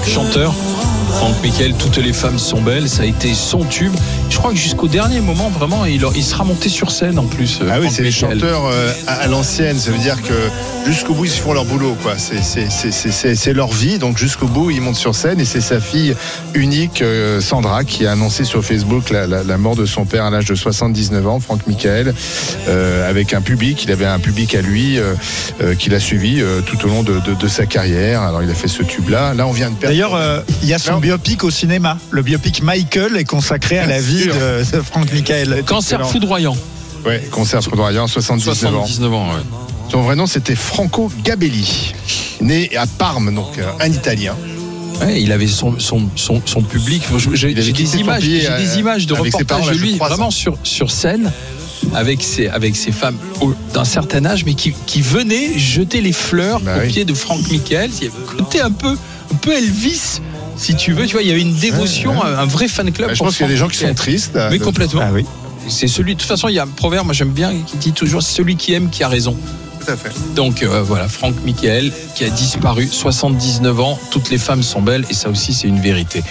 chanteur. Franck Michael, toutes les femmes sont belles, ça a été son tube. Je crois que jusqu'au dernier moment, vraiment, il sera monté sur scène en plus. Ah oui, Franck c'est les Michael. chanteurs à l'ancienne. Ça veut dire que jusqu'au bout, ils font leur boulot, quoi. C'est leur vie, donc jusqu'au bout, ils montent sur scène. Et c'est sa fille unique, Sandra, qui a annoncé sur Facebook la mort de son père à l'âge de 79 ans, Franck Michael, avec un public. Il avait un public à lui qui l'a suivi tout au long de sa carrière. Alors, il a fait ce tube-là. Là, on vient de perdre. D'ailleurs, il y a son biopic au cinéma. Le biopic Michael est consacré à la vie de Franck Michael. Cancer foudroyant. Ouais, concert foudroyant, 79 ans. 79 ans, ouais. Son vrai nom, c'était Franco Gabelli, né à Parme, donc un Italien. Ouais, il avait son public. J'ai des images de reportages de lui vraiment sur scène avec ses femmes d'un certain âge, mais qui venaient jeter les fleurs aux pieds de Franck Michael. Il y avait un côté un peu Elvis. Si tu veux, tu vois, il y avait une dévotion, un vrai fan club. Je pense qu'il y a des gens qui sont tristes. Mais complètement. Ah oui. C'est celui. De toute façon, il y a un proverbe, moi j'aime bien, qui dit toujours celui qui aime qui a raison. Tout à fait. Donc voilà, Franck Michael qui a disparu, 79 ans. Toutes les femmes sont belles et ça aussi c'est une vérité.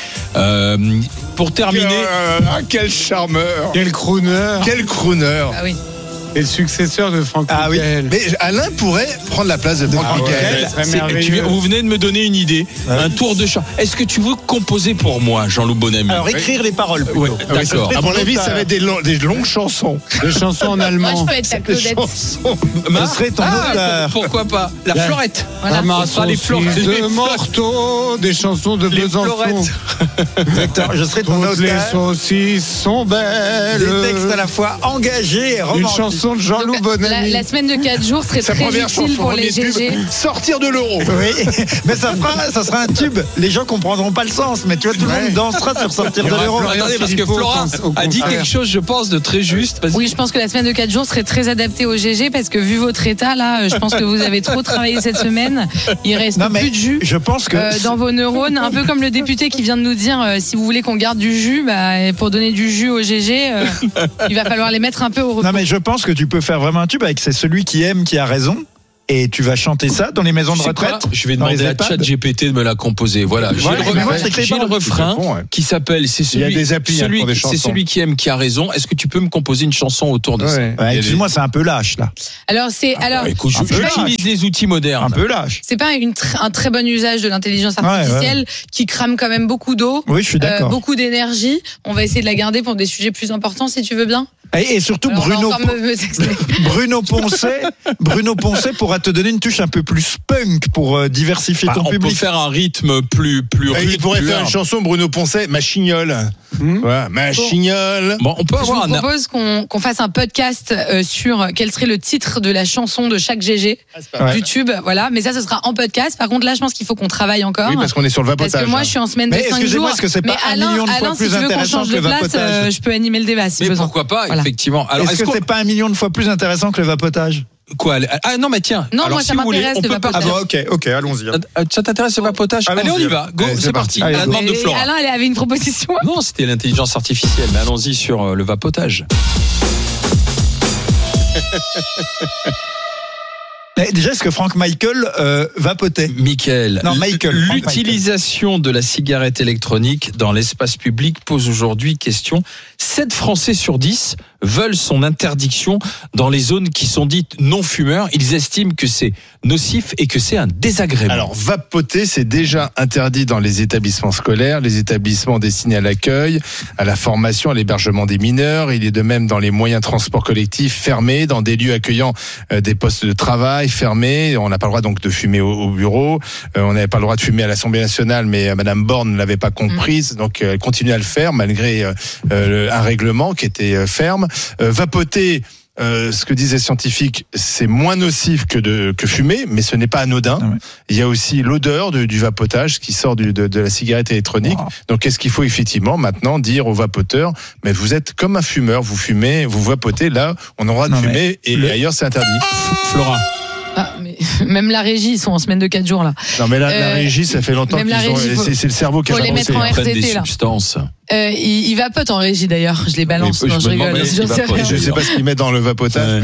Pour terminer, quel charmeur, Quel crooner. quel crooner. Ah oui. Et le successeur de Franck Michael. Mais Alain pourrait prendre la place de Franck Michael. Ce serait merveilleux. vous venez de me donner une idée, un tour de chant. Est-ce que tu veux composer pour moi, Jean-Loup Bonamy? Alors, écrire les paroles. Plutôt. Ouais, d'accord. À mon avis, ça va être des longues chansons. Des chansons en Moi, allemand. je peux être ta Claudette. Ce serait ton auteur. Pourquoi pas? La Florette. Voilà. Ah, les fleurs. de Morteau, des chansons de Les Besançon. florettes. Exactement. Je serais ton Toutes les auteur. saucisses sont belles. Des textes à la fois engagés et Une romantiques. chanson de Jean-Loup Donc, Bonamy. la semaine de 4 jours serait Sa très première utile chanson, pour les premier tube, GG. sortir de l'euro. Oui, mais ça sera un tube. Les gens comprendront pas le sens, mais tu vois, tout le monde dansera sur sortir de l'euro. Attendez, parce que Flora a dit quelque chose, je pense, de très juste. Vas-y. Oui, je pense que la semaine de 4 jours serait très adaptée au GG parce que vu votre état là, je pense que vous avez trop travaillé cette semaine. Il reste plus de jus Je pense que dans vos neurones, un peu comme le député qui vient de nous dire si vous voulez qu'on garde du jus, pour donner du jus au GG, il va falloir les mettre un peu au repos. non, mais je pense que tu peux faire vraiment un tube avec c'est celui qui aime qui a raison. Et tu vas chanter ça dans les maisons de Tu sais quoi retraite. Je vais dans demander les à EHPAD. ChatGPT de me la composer. Voilà. J'ai Ouais, mais moi, je t'écris pas. le refrain C'est bon, ouais. qui s'appelle c'est Il y a celui, des applis, pour des chansons. c'est celui qui aime qui a raison. Est-ce que tu peux me composer une chanson autour de ça? Ouais, excuse-moi, c'est un peu lâche là. Alors Écoute, un peu j'utilise les outils modernes. Un peu lâche. c'est pas un très bon usage de l'intelligence artificielle qui crame quand même beaucoup d'eau, Oui, je suis d'accord. beaucoup d'énergie. On va essayer de la garder pour des sujets plus importants si tu veux bien. Et surtout Alors, on va Bruno encore me s'exprimer. Bruno Poncet pourra te donner une touche un peu plus punk pour diversifier ton On peut public. faire un rythme plus rude. Il pourrait plus faire une hard. chanson Bruno Poncet, Ma Chignole. Voilà, Ma Chignole. Bon, on peut Je avoir vous propose qu'on fasse un podcast sur quel serait le titre de la chanson de chaque GG Ouais. YouTube, voilà. Mais ça, ce sera en podcast. Par contre, là, je pense qu'il faut qu'on travaille encore. Oui, parce qu'on est sur le Parce vapotage. que moi, je suis en semaine de Mais 5 jours. excusez-moi, est-ce que c'est pas Mais un Alain, million de fois Alain, plus si tu veux qu'on intéressant change que de le place, vapotage je peux animer le débat si Mais besoin. pourquoi pas, Voilà. effectivement. Alors, Est-ce que c'est pas un million de fois plus intéressant que le vapotage? quoi? Ah non, mais tiens. Non, alors, moi, si ça vous voulez, m'intéresse, on le peut pas- vapotage. Ok, allons-y. Ça t'intéresse le vapotage? Allez, on y va. Go, Allez, c'est parti. Allez, À la go. demande de Mais Flora. Alain, elle avait une proposition. Non, c'était l'intelligence artificielle. Mais allons-y sur le vapotage. Déjà, est-ce que Franck Michael vapotait? Michael, Non, Michael. l'utilisation de la cigarette électronique dans l'espace public pose aujourd'hui question. 7 Français sur 10 veulent son interdiction dans les zones qui sont dites non-fumeurs. Ils estiment que c'est nocif et que c'est un désagrément. Alors, vapoter, c'est déjà interdit dans les établissements scolaires, les établissements destinés à l'accueil, à la formation, à l'hébergement des mineurs. Il est de même dans les moyens de transport collectifs fermés, dans des lieux accueillant des postes de travail fermés. On n'a pas le droit donc de fumer au bureau. On n'avait pas le droit de fumer à l'Assemblée nationale, mais Madame Borne ne l'avait pas comprise, donc elle continue à le faire malgré un règlement qui était ferme. Vapoter, ce que disent les scientifiques, c'est moins nocif que fumer, mais ce n'est pas anodin. Ah ouais. Il y a aussi l'odeur du vapotage qui sort de la cigarette électronique. Wow. Donc, est-ce qu'il faut effectivement maintenant dire aux vapoteurs, mais vous êtes comme un fumeur, vous fumez, vous vapotez, là, on aura de fumer et ailleurs c'est interdit. Flora. Ah, mais même la régie, ils sont en semaine de 4 jours là. Non mais la régie, ça fait longtemps qu'ils c'est le cerveau qui a les mettre en RTT des là. Substances. Il vapote en régie d'ailleurs, je les balance. Oui, non, je rigole. Je sais pas ce qu'ils mettent dans le vapotage.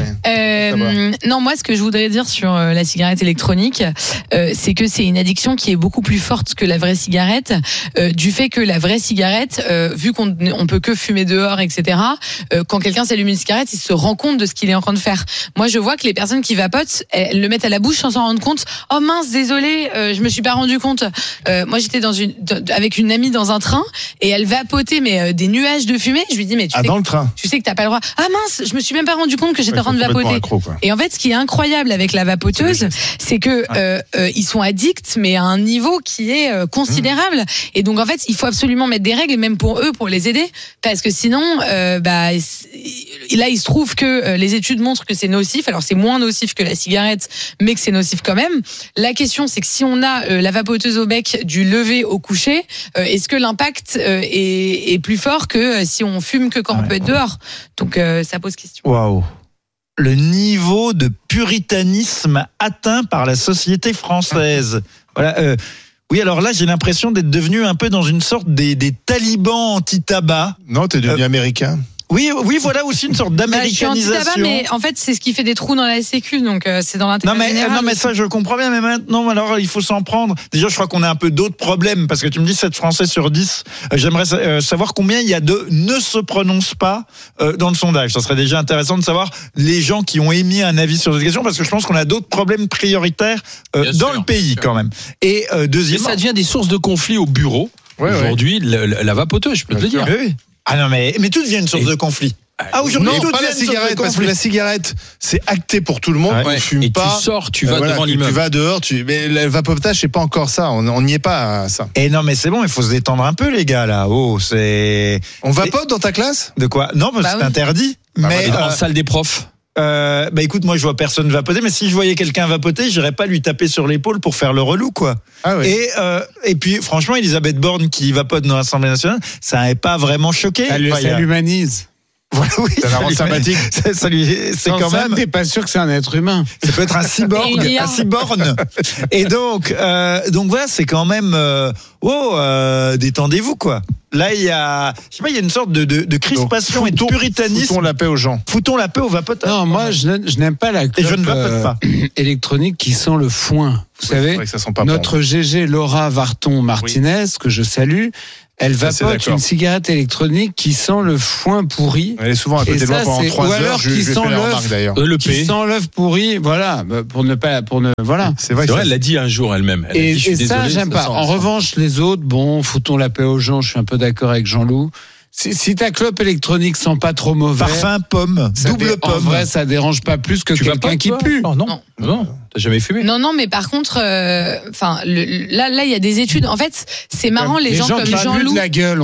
Non, moi, ce que je voudrais dire sur la cigarette électronique, c'est que c'est une addiction qui est beaucoup plus forte que la vraie cigarette, du fait que la vraie cigarette, vu qu'on peut que fumer dehors, etc., quand quelqu'un s'allume une cigarette, il se rend compte de ce qu'il est en train de faire. Moi, je vois que les personnes qui vapotent, elles le mettent à la bouche sans s'en rendre compte. Oh mince, désolé, je me suis pas rendu compte. Moi, j'étais avec une amie dans un train et elle vapotait mais des nuages de fumée. Je lui dis mais dans le train. Tu sais que t'as pas le droit. Ah mince, je me suis même pas rendu compte que j'étais en train de vapoter. Accro, et en fait, ce qui est incroyable avec la vapoteuse, c'est que ils sont addicts, mais à un niveau qui est considérable. Et donc en fait, il faut absolument mettre des règles, même pour eux, pour les aider, parce que sinon, là, il se trouve que les études montrent que c'est nocif. Alors c'est moins nocif que la cigarette, mais que c'est nocif quand même. La question, c'est que si on a la vapoteuse au bec du lever au coucher, est-ce que l'impact est plus fort que si on fume que quand on peut être dehors. Donc ça pose question. Waouh. Le niveau de puritanisme atteint par la société française. Voilà. Oui, alors là, j'ai l'impression d'être devenu un peu dans une sorte des talibans anti-tabac. Non, t'es devenu américain. Oui, voilà aussi une sorte d'américanisation. Je suis anti-tabac, mais en fait, c'est ce qui fait des trous dans la Sécu, donc c'est dans l'intérêt général. Non, mais ça, je comprends bien, mais maintenant, alors, il faut s'en prendre. Déjà, je crois qu'on a un peu d'autres problèmes, parce que tu me dis 7 Français sur 10. J'aimerais savoir combien il y a de ne se prononcent pas dans le sondage. Ça serait déjà intéressant de savoir les gens qui ont émis un avis sur cette question, parce que je pense qu'on a d'autres problèmes prioritaires dans le pays, quand même. Et deuxièmement, ça devient des sources de conflits au bureau. Aujourd'hui, la vapoteuse, je peux te le dire. Oui. Ah non, mais tout devient une source de conflit. Aujourd'hui, non, pas la cigarette, parce que la cigarette, c'est acté pour tout le monde. On fume pas. Tu sors, tu vas devant l'immeuble. Tu vas dehors, mais le vapotage, c'est pas encore ça. On n'y est pas à ça. Et non, mais c'est bon, il faut se détendre un peu, les gars, là. On vapote dans ta classe? De quoi? Non, c'est interdit. Mais dans la salle des profs. Écoute, moi je vois personne vapoter, mais si je voyais quelqu'un vapoter, j'irais pas lui taper sur l'épaule pour faire le relou, quoi. Ah oui. Et puis franchement, Elisabeth Borne qui vapote dans l'Assemblée nationale, ça n'avait pas vraiment choqué. Ça l'humanise. Voilà, oui, ça la rend sympathique. C'est quand même. T'es pas sûr que c'est un être humain. Ça peut être un cyborg, un cyborne. Et donc voilà, c'est quand même. Détendez-vous, quoi. Là, il y a une sorte de crispation et de puritanisme. Foutons la paix aux gens. Foutons la paix aux vapoteurs. Non, moi, je n'aime pas la clope je ne vapote pas. électronique qui sent le foin. Vous savez, que ça sent pas notre GG Laura Varton-Martinez, que je salue, elle vapote une cigarette électronique qui sent le foin pourri. Elle est souvent à côté de moi pendant 3 heures. Qui sent l'œuf pourri, voilà, voilà. C'est vrai, elle l'a dit un jour elle-même. Et ça, j'aime pas. En revanche, les autres, foutons la paix aux gens. Je suis un peu d'accord avec Jean-Loup. Si ta clope électronique sent pas trop mauvais, parfum pomme, double pomme. En vrai, ça dérange pas plus que quelqu'un qui pue. Non. T'as jamais fumé? Non, mais par contre, là, il y a des études. En fait, c'est marrant, les gens comme Jean-Loup,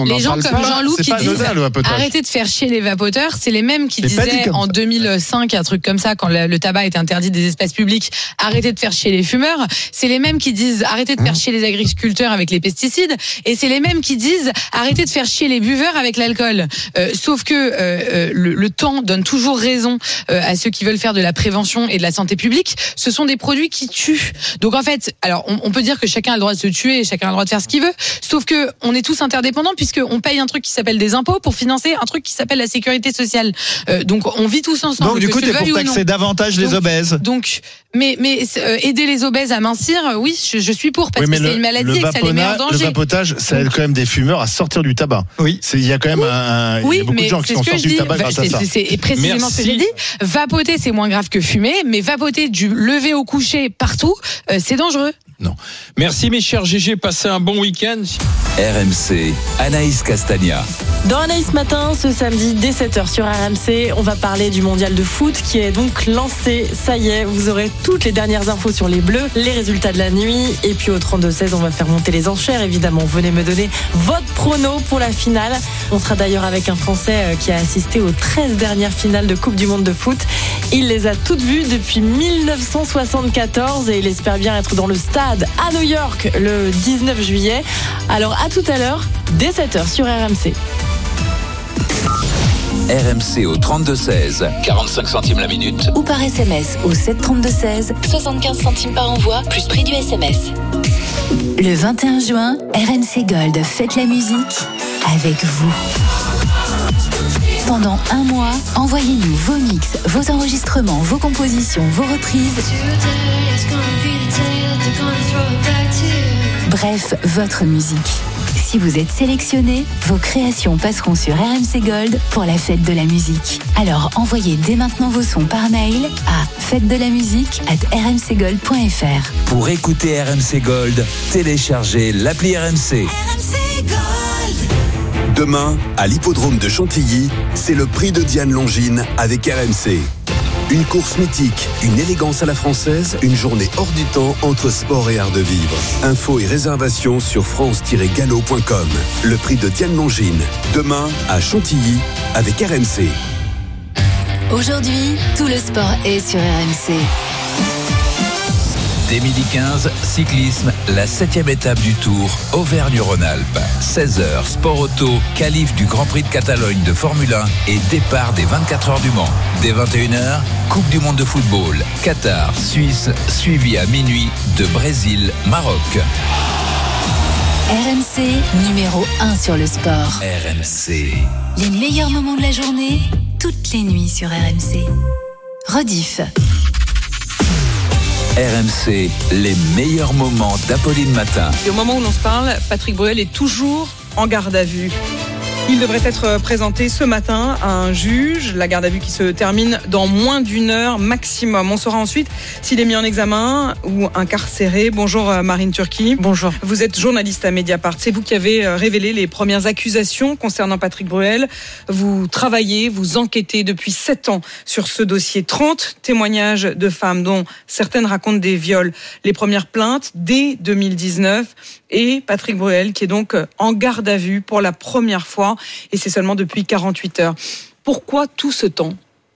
qui disent arrêtez de faire chier les vapoteurs. C'est les mêmes qui disaient en 2005 un truc comme ça, quand le tabac était interdit des espaces publics, arrêtez de faire chier les fumeurs. C'est les mêmes qui disent arrêtez de faire chier les agriculteurs avec les pesticides. Et c'est les mêmes qui disent arrêtez de faire chier les buveurs avec l'alcool. Sauf que le temps donne toujours raison à ceux qui veulent faire de la prévention et de la santé publique. Ce sont des produits qui tuent. Donc en fait, alors on peut dire que chacun a le droit de se tuer, chacun a le droit de faire ce qu'il veut, sauf que on est tous interdépendants puisqu'on paye un truc qui s'appelle des impôts pour financer un truc qui s'appelle la sécurité sociale. Donc on vit tous ensemble. Donc du coup, t'es pour taxer davantage les obèses. Donc, mais aider les obèses à mincir, oui, je suis pour parce que c'est une maladie et que ça les met en danger. Le vapotage, ça aide quand même des fumeurs à sortir du tabac. Oui, il y a quand même il y a beaucoup de gens qui sont sortis du tabac grâce à ça. C'est précisément ce que j'ai dit. Vapoter, c'est moins grave que fumer, mais vapoter du lever au coucher partout, c'est dangereux. Non. Merci mes chers GG, passez un bon week-end. RMC, Anaïs Castagna. Dans Anaïs Matin, ce samedi dès 7h sur RMC, on va parler du mondial de foot qui est donc lancé. Ça y est, vous aurez toutes les dernières infos sur les Bleus, les résultats de la nuit. Et puis au 32-16, on va faire monter les enchères, évidemment. Venez me donner votre prono pour la finale. On sera d'ailleurs avec un Français qui a assisté aux 13 dernières finales de Coupe du Monde de foot. Il les a toutes vues depuis 1974 et il espère bien être dans le stade à New York le 19 juillet. Alors à tout à l'heure, dès 7h sur RMC. RMC au 32-16, 45 centimes la minute. Ou par SMS au 732-16, 75 centimes par envoi, plus prix du SMS. Le 21 juin, RMC Gold fête la musique avec vous. Pendant un mois, envoyez-nous vos mix, vos enregistrements, vos compositions, vos reprises. Bref, votre musique. Si vous êtes sélectionné, vos créations passeront sur RMC Gold pour la fête de la musique. Alors envoyez dès maintenant vos sons par mail à fête-de-la-musique@rmcgold.fr. Pour écouter RMC Gold, téléchargez l'appli RMC. RMC Gold. Demain, à l'hippodrome de Chantilly, c'est le prix de Diane Longines avec RMC. Une course mythique, une élégance à la française, une journée hors du temps entre sport et art de vivre. Infos et réservations sur france-gallo.com. Le prix de Diane Longines, demain à Chantilly avec RMC. Aujourd'hui, tout le sport est sur RMC. Dès midi 15, cyclisme, la 7e étape du Tour, Auvergne-Rhône-Alpes. 16h, sport auto, qualif du Grand Prix de Catalogne de Formule 1 et départ des 24 heures du Mans. Dès 21h, Coupe du monde de football, Qatar, Suisse, suivi à minuit de Brésil, Maroc. RMC, numéro 1 sur le sport. RMC. Les meilleurs moments de la journée, toutes les nuits sur RMC. Rediff. RMC, les meilleurs moments d'Apolline Matin. Et au moment où l'on se parle, Patrick Bruel est toujours en garde à vue. Il devrait être présenté ce matin à un juge. La garde à vue qui se termine dans moins d'une heure maximum. On saura ensuite s'il est mis en examen ou incarcéré. Bonjour Marine Turki. Bonjour. Vous êtes journaliste à Mediapart. C'est vous qui avez révélé les premières accusations concernant Patrick Bruel. Vous travaillez, vous enquêtez depuis 7 ans sur ce dossier. 30 témoignages de femmes dont certaines racontent des viols. Les premières plaintes dès 2019. Et Patrick Bruel qui est donc en garde à vue pour la première fois. Et c'est seulement depuis 48 heures. Pourquoi tout ce temps ?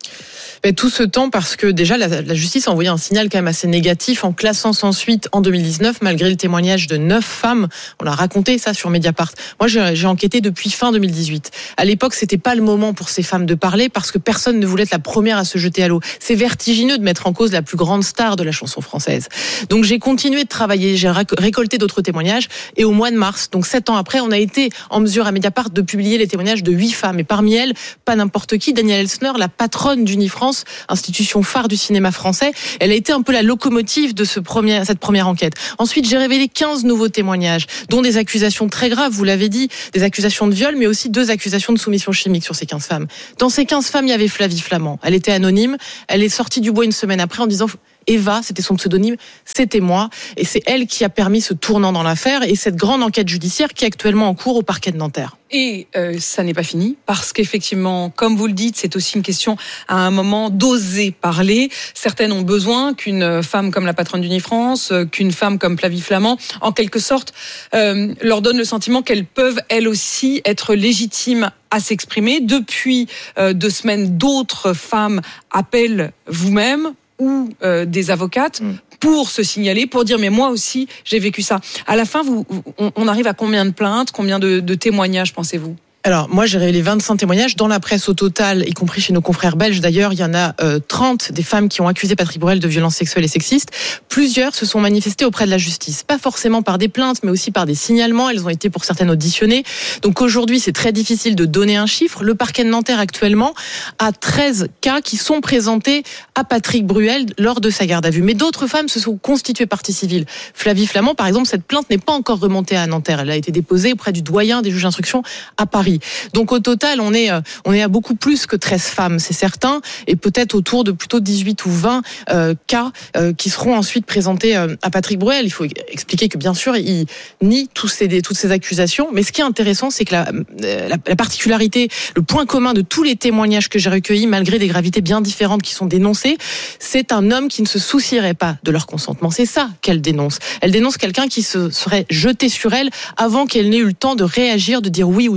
Tout ce temps parce que déjà la justice a envoyé un signal quand même assez négatif en classant sans suite en 2019 malgré le témoignage de 9 femmes. On a raconté ça sur Mediapart. Moi j'ai enquêté depuis fin 2018. À l'époque c'était pas le moment pour ces femmes de parler parce que personne ne voulait être la première à se jeter à l'eau. C'est vertigineux de mettre en cause la plus grande star de la chanson française. Donc j'ai continué de travailler, j'ai récolté d'autres témoignages et au mois de mars, donc 7 ans après, on a été en mesure à Mediapart de publier les témoignages de 8 femmes et parmi elles, pas n'importe qui, Danielle Elsner, la patronne d'Unifrance, institution phare du cinéma français. Elle a été un peu la locomotive de cette première enquête. Ensuite, j'ai révélé 15 nouveaux témoignages, dont des accusations très graves, vous l'avez dit, des accusations de viol, mais aussi 2 accusations de soumission chimique sur ces 15 femmes. Dans ces 15 femmes, il y avait Flavie Flament. Elle était anonyme. Elle est sortie du bois une semaine après en disant... Eva, c'était son pseudonyme, c'était moi. Et c'est elle qui a permis ce tournant dans l'affaire et cette grande enquête judiciaire qui est actuellement en cours au parquet de Nanterre. Et ça n'est pas fini, parce qu'effectivement, comme vous le dites, c'est aussi une question à un moment d'oser parler. Certaines ont besoin qu'une femme comme la patronne d'Unifrance, qu'une femme comme Flavie Flament, en quelque sorte, leur donne le sentiment qu'elles peuvent, elles aussi, être légitimes à s'exprimer. Depuis 2 semaines, d'autres femmes appellent vous-même ou des avocates pour se signaler, pour dire mais moi aussi j'ai vécu ça. À la fin, on arrive à combien de plaintes, combien de témoignages pensez-vous ? Alors, moi, j'ai révélé 25 témoignages. Dans la presse au total, y compris chez nos confrères belges d'ailleurs, il y en a 30 des femmes qui ont accusé Patrick Bruel de violences sexuelles et sexistes. Plusieurs se sont manifestées auprès de la justice. Pas forcément par des plaintes, mais aussi par des signalements. Elles ont été pour certaines auditionnées. Donc aujourd'hui, c'est très difficile de donner un chiffre. Le parquet de Nanterre actuellement a 13 cas qui sont présentés à Patrick Bruel lors de sa garde à vue. Mais d'autres femmes se sont constituées partie civile. Flavie Flament, par exemple, cette plainte n'est pas encore remontée à Nanterre. Elle a été déposée auprès du doyen des juges d'instruction à Paris. Donc au total, on est à beaucoup plus que 13 femmes, c'est certain, et peut-être autour de plutôt 18 ou 20 cas qui seront ensuite présentés à Patrick Bruel. Il faut expliquer que bien sûr, il nie toutes ces accusations, mais ce qui est intéressant, c'est que la particularité, le point commun de tous les témoignages que j'ai recueillis, malgré des gravités bien différentes qui sont dénoncées, c'est un homme qui ne se soucierait pas de leur consentement. C'est ça qu'elle dénonce. Elle dénonce quelqu'un qui se serait jeté sur elle avant qu'elle n'ait eu le temps de réagir, de dire oui ou non.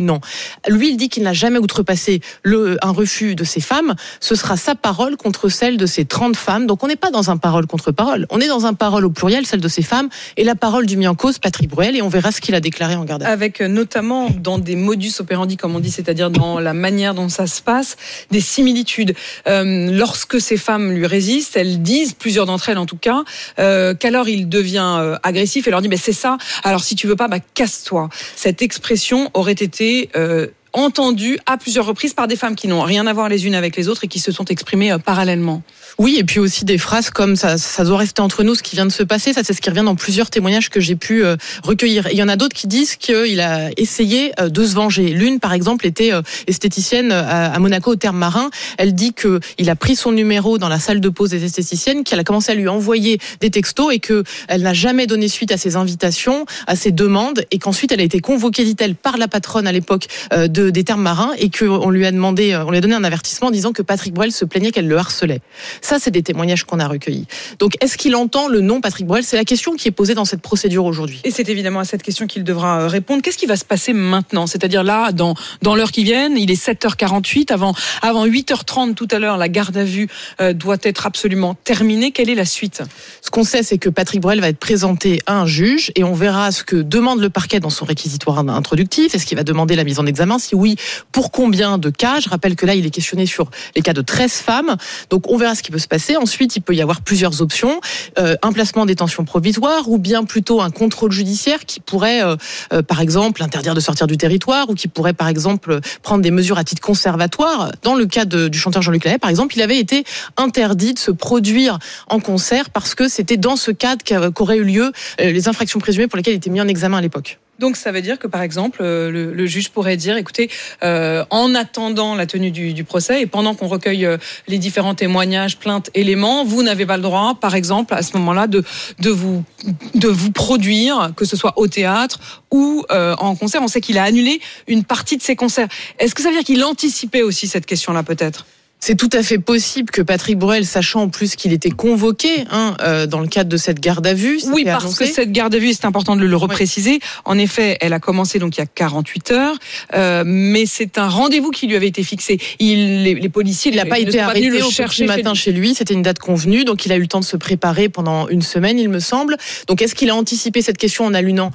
Lui, il dit qu'il n'a jamais outrepassé un refus de ces femmes. Ce sera sa parole contre celle de ces 30 femmes. Donc on n'est pas dans un parole contre parole. On est dans un parole au pluriel, celle de ces femmes, et la parole du mis en cause, Patrick Bruel, et on verra ce qu'il a déclaré en garde à vue. Avec notamment dans des modus operandi, comme on dit, c'est-à-dire dans la manière dont ça se passe, des similitudes. Lorsque ces femmes lui résistent, elles disent, plusieurs d'entre elles en tout cas, qu'alors il devient agressif et leur dit c'est ça, alors si tu veux pas, casse-toi. Cette expression aurait été entendue à plusieurs reprises par des femmes qui n'ont rien à voir les unes avec les autres et qui se sont exprimées parallèlement. Oui, et puis aussi des phrases comme ça doit rester entre nous ce qui vient de se passer. Ça, c'est ce qui revient dans plusieurs témoignages que j'ai pu recueillir. Et il y en a d'autres qui disent qu'il a essayé de se venger. L'une, par exemple, était esthéticienne à Monaco, au Terme Marin. Elle dit qu'il a pris son numéro dans la salle de pause des esthéticiennes, qu'elle a commencé à lui envoyer des textos et qu'elle n'a jamais donné suite à ses invitations, à ses demandes, et qu'ensuite elle a été convoquée, dit-elle, par la patronne à l'époque des Termes Marins, et qu'on lui a donné un avertissement en disant que Patrick Bruel se plaignait qu'elle le harcelait. Ça, c'est des témoignages qu'on a recueillis. Donc, est-ce qu'il entend le nom Patrick Bruel ? C'est la question qui est posée dans cette procédure aujourd'hui. Et c'est évidemment à cette question qu'il devra répondre. Qu'est-ce qui va se passer maintenant ? C'est-à-dire là, dans l'heure qui vient, il est 7h48. Avant 8h30 tout à l'heure, la garde à vue doit être absolument terminée. Quelle est la suite ? Ce qu'on sait, c'est que Patrick Bruel va être présenté à un juge et on verra ce que demande le parquet dans son réquisitoire introductif. Est-ce qu'il va demander la mise en examen ? Si oui, pour combien de cas ? Je rappelle que là, il est questionné sur les cas de 13 femmes. Donc, on verra ce qui peut se passer. Ensuite, il peut y avoir plusieurs options. Un placement en détention provisoire ou bien plutôt un contrôle judiciaire qui pourrait, par exemple, interdire de sortir du territoire ou qui pourrait, par exemple, prendre des mesures à titre conservatoire. Dans le cas du chanteur Jean-Luc Lahaye, par exemple, il avait été interdit de se produire en concert parce que c'était dans ce cadre qu'auraient eu lieu les infractions présumées pour lesquelles il était mis en examen à l'époque. Donc ça veut dire que par exemple le juge pourrait dire écoutez en attendant la tenue du procès et pendant qu'on recueille les différents témoignages, plaintes, éléments, vous n'avez pas le droit par exemple à ce moment-là de vous produire, que ce soit au théâtre ou en concert. On sait qu'il a annulé une partie de ses concerts. Est-ce que ça veut dire qu'il anticipait aussi cette question-là peut-être ? C'est tout à fait possible que Patrick Bruel, sachant en plus qu'il était convoqué dans le cadre de cette garde à vue. Oui, parce que cette garde à vue, c'est important de le repréciser. Oui. En effet, elle a commencé donc il y a 48 heures, mais c'est un rendez-vous qui lui avait été fixé. Les policiers, il n'a pas été arrêté au petit matin chez lui. C'était une date convenue, donc il a eu le temps de se préparer pendant une semaine, il me semble. Donc est-ce qu'il a anticipé cette question en annulant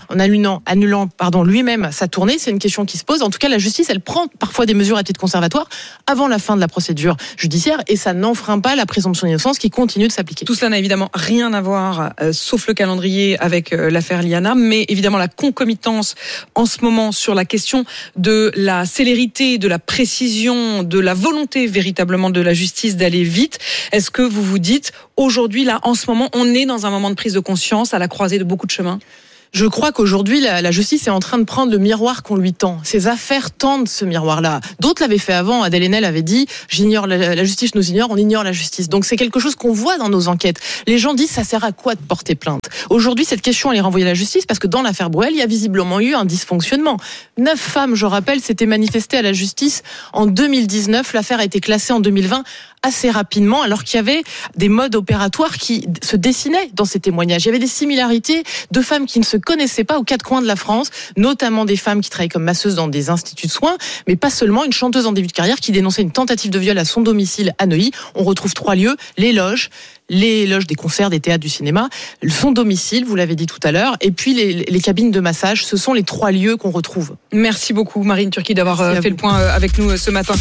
lui-même sa tournée ? C'est une question qui se pose. En tout cas, la justice, elle prend parfois des mesures à titre conservatoire avant la fin de la procédure judiciaire et ça n'enfreint pas la présomption d'innocence qui continue de s'appliquer. Tout cela n'a évidemment rien à voir, sauf le calendrier, avec l'affaire Liana, mais évidemment la concomitance en ce moment sur la question de la célérité, de la précision, de la volonté véritablement de la justice d'aller vite. Est-ce que vous vous dites, aujourd'hui, là, en ce moment, on est dans un moment de prise de conscience à la croisée de beaucoup de chemins ? Je crois qu'aujourd'hui, la justice est en train de prendre le miroir qu'on lui tend. Ces affaires tendent ce miroir-là. D'autres l'avaient fait avant. Adèle Haenel avait dit « J'ignore la justice, nous ignore, on ignore la justice ». Donc c'est quelque chose qu'on voit dans nos enquêtes. Les gens disent « Ça sert à quoi de porter plainte ?» Aujourd'hui, cette question, elle est renvoyée à la justice parce que dans l'affaire Bruel, il y a visiblement eu un dysfonctionnement. 9 femmes, je rappelle, s'étaient manifestées à la justice en 2019. L'affaire a été classée en 2020 assez rapidement, alors qu'il y avait des modes opératoires qui se dessinaient dans ces témoignages. Il y avait des similarités de femmes qui ne se connaissaient pas aux 4 coins de la France, notamment des femmes qui travaillaient comme masseuses dans des instituts de soins, mais pas seulement. Une chanteuse en début de carrière qui dénonçait une tentative de viol à son domicile à Neuilly. On retrouve 3 lieux, les loges des concerts, des théâtres, du cinéma, son domicile, vous l'avez dit tout à l'heure, et puis les cabines de massage. Ce sont les 3 lieux qu'on retrouve. Merci beaucoup Marine Turki d'avoir fait le point avec nous ce matin.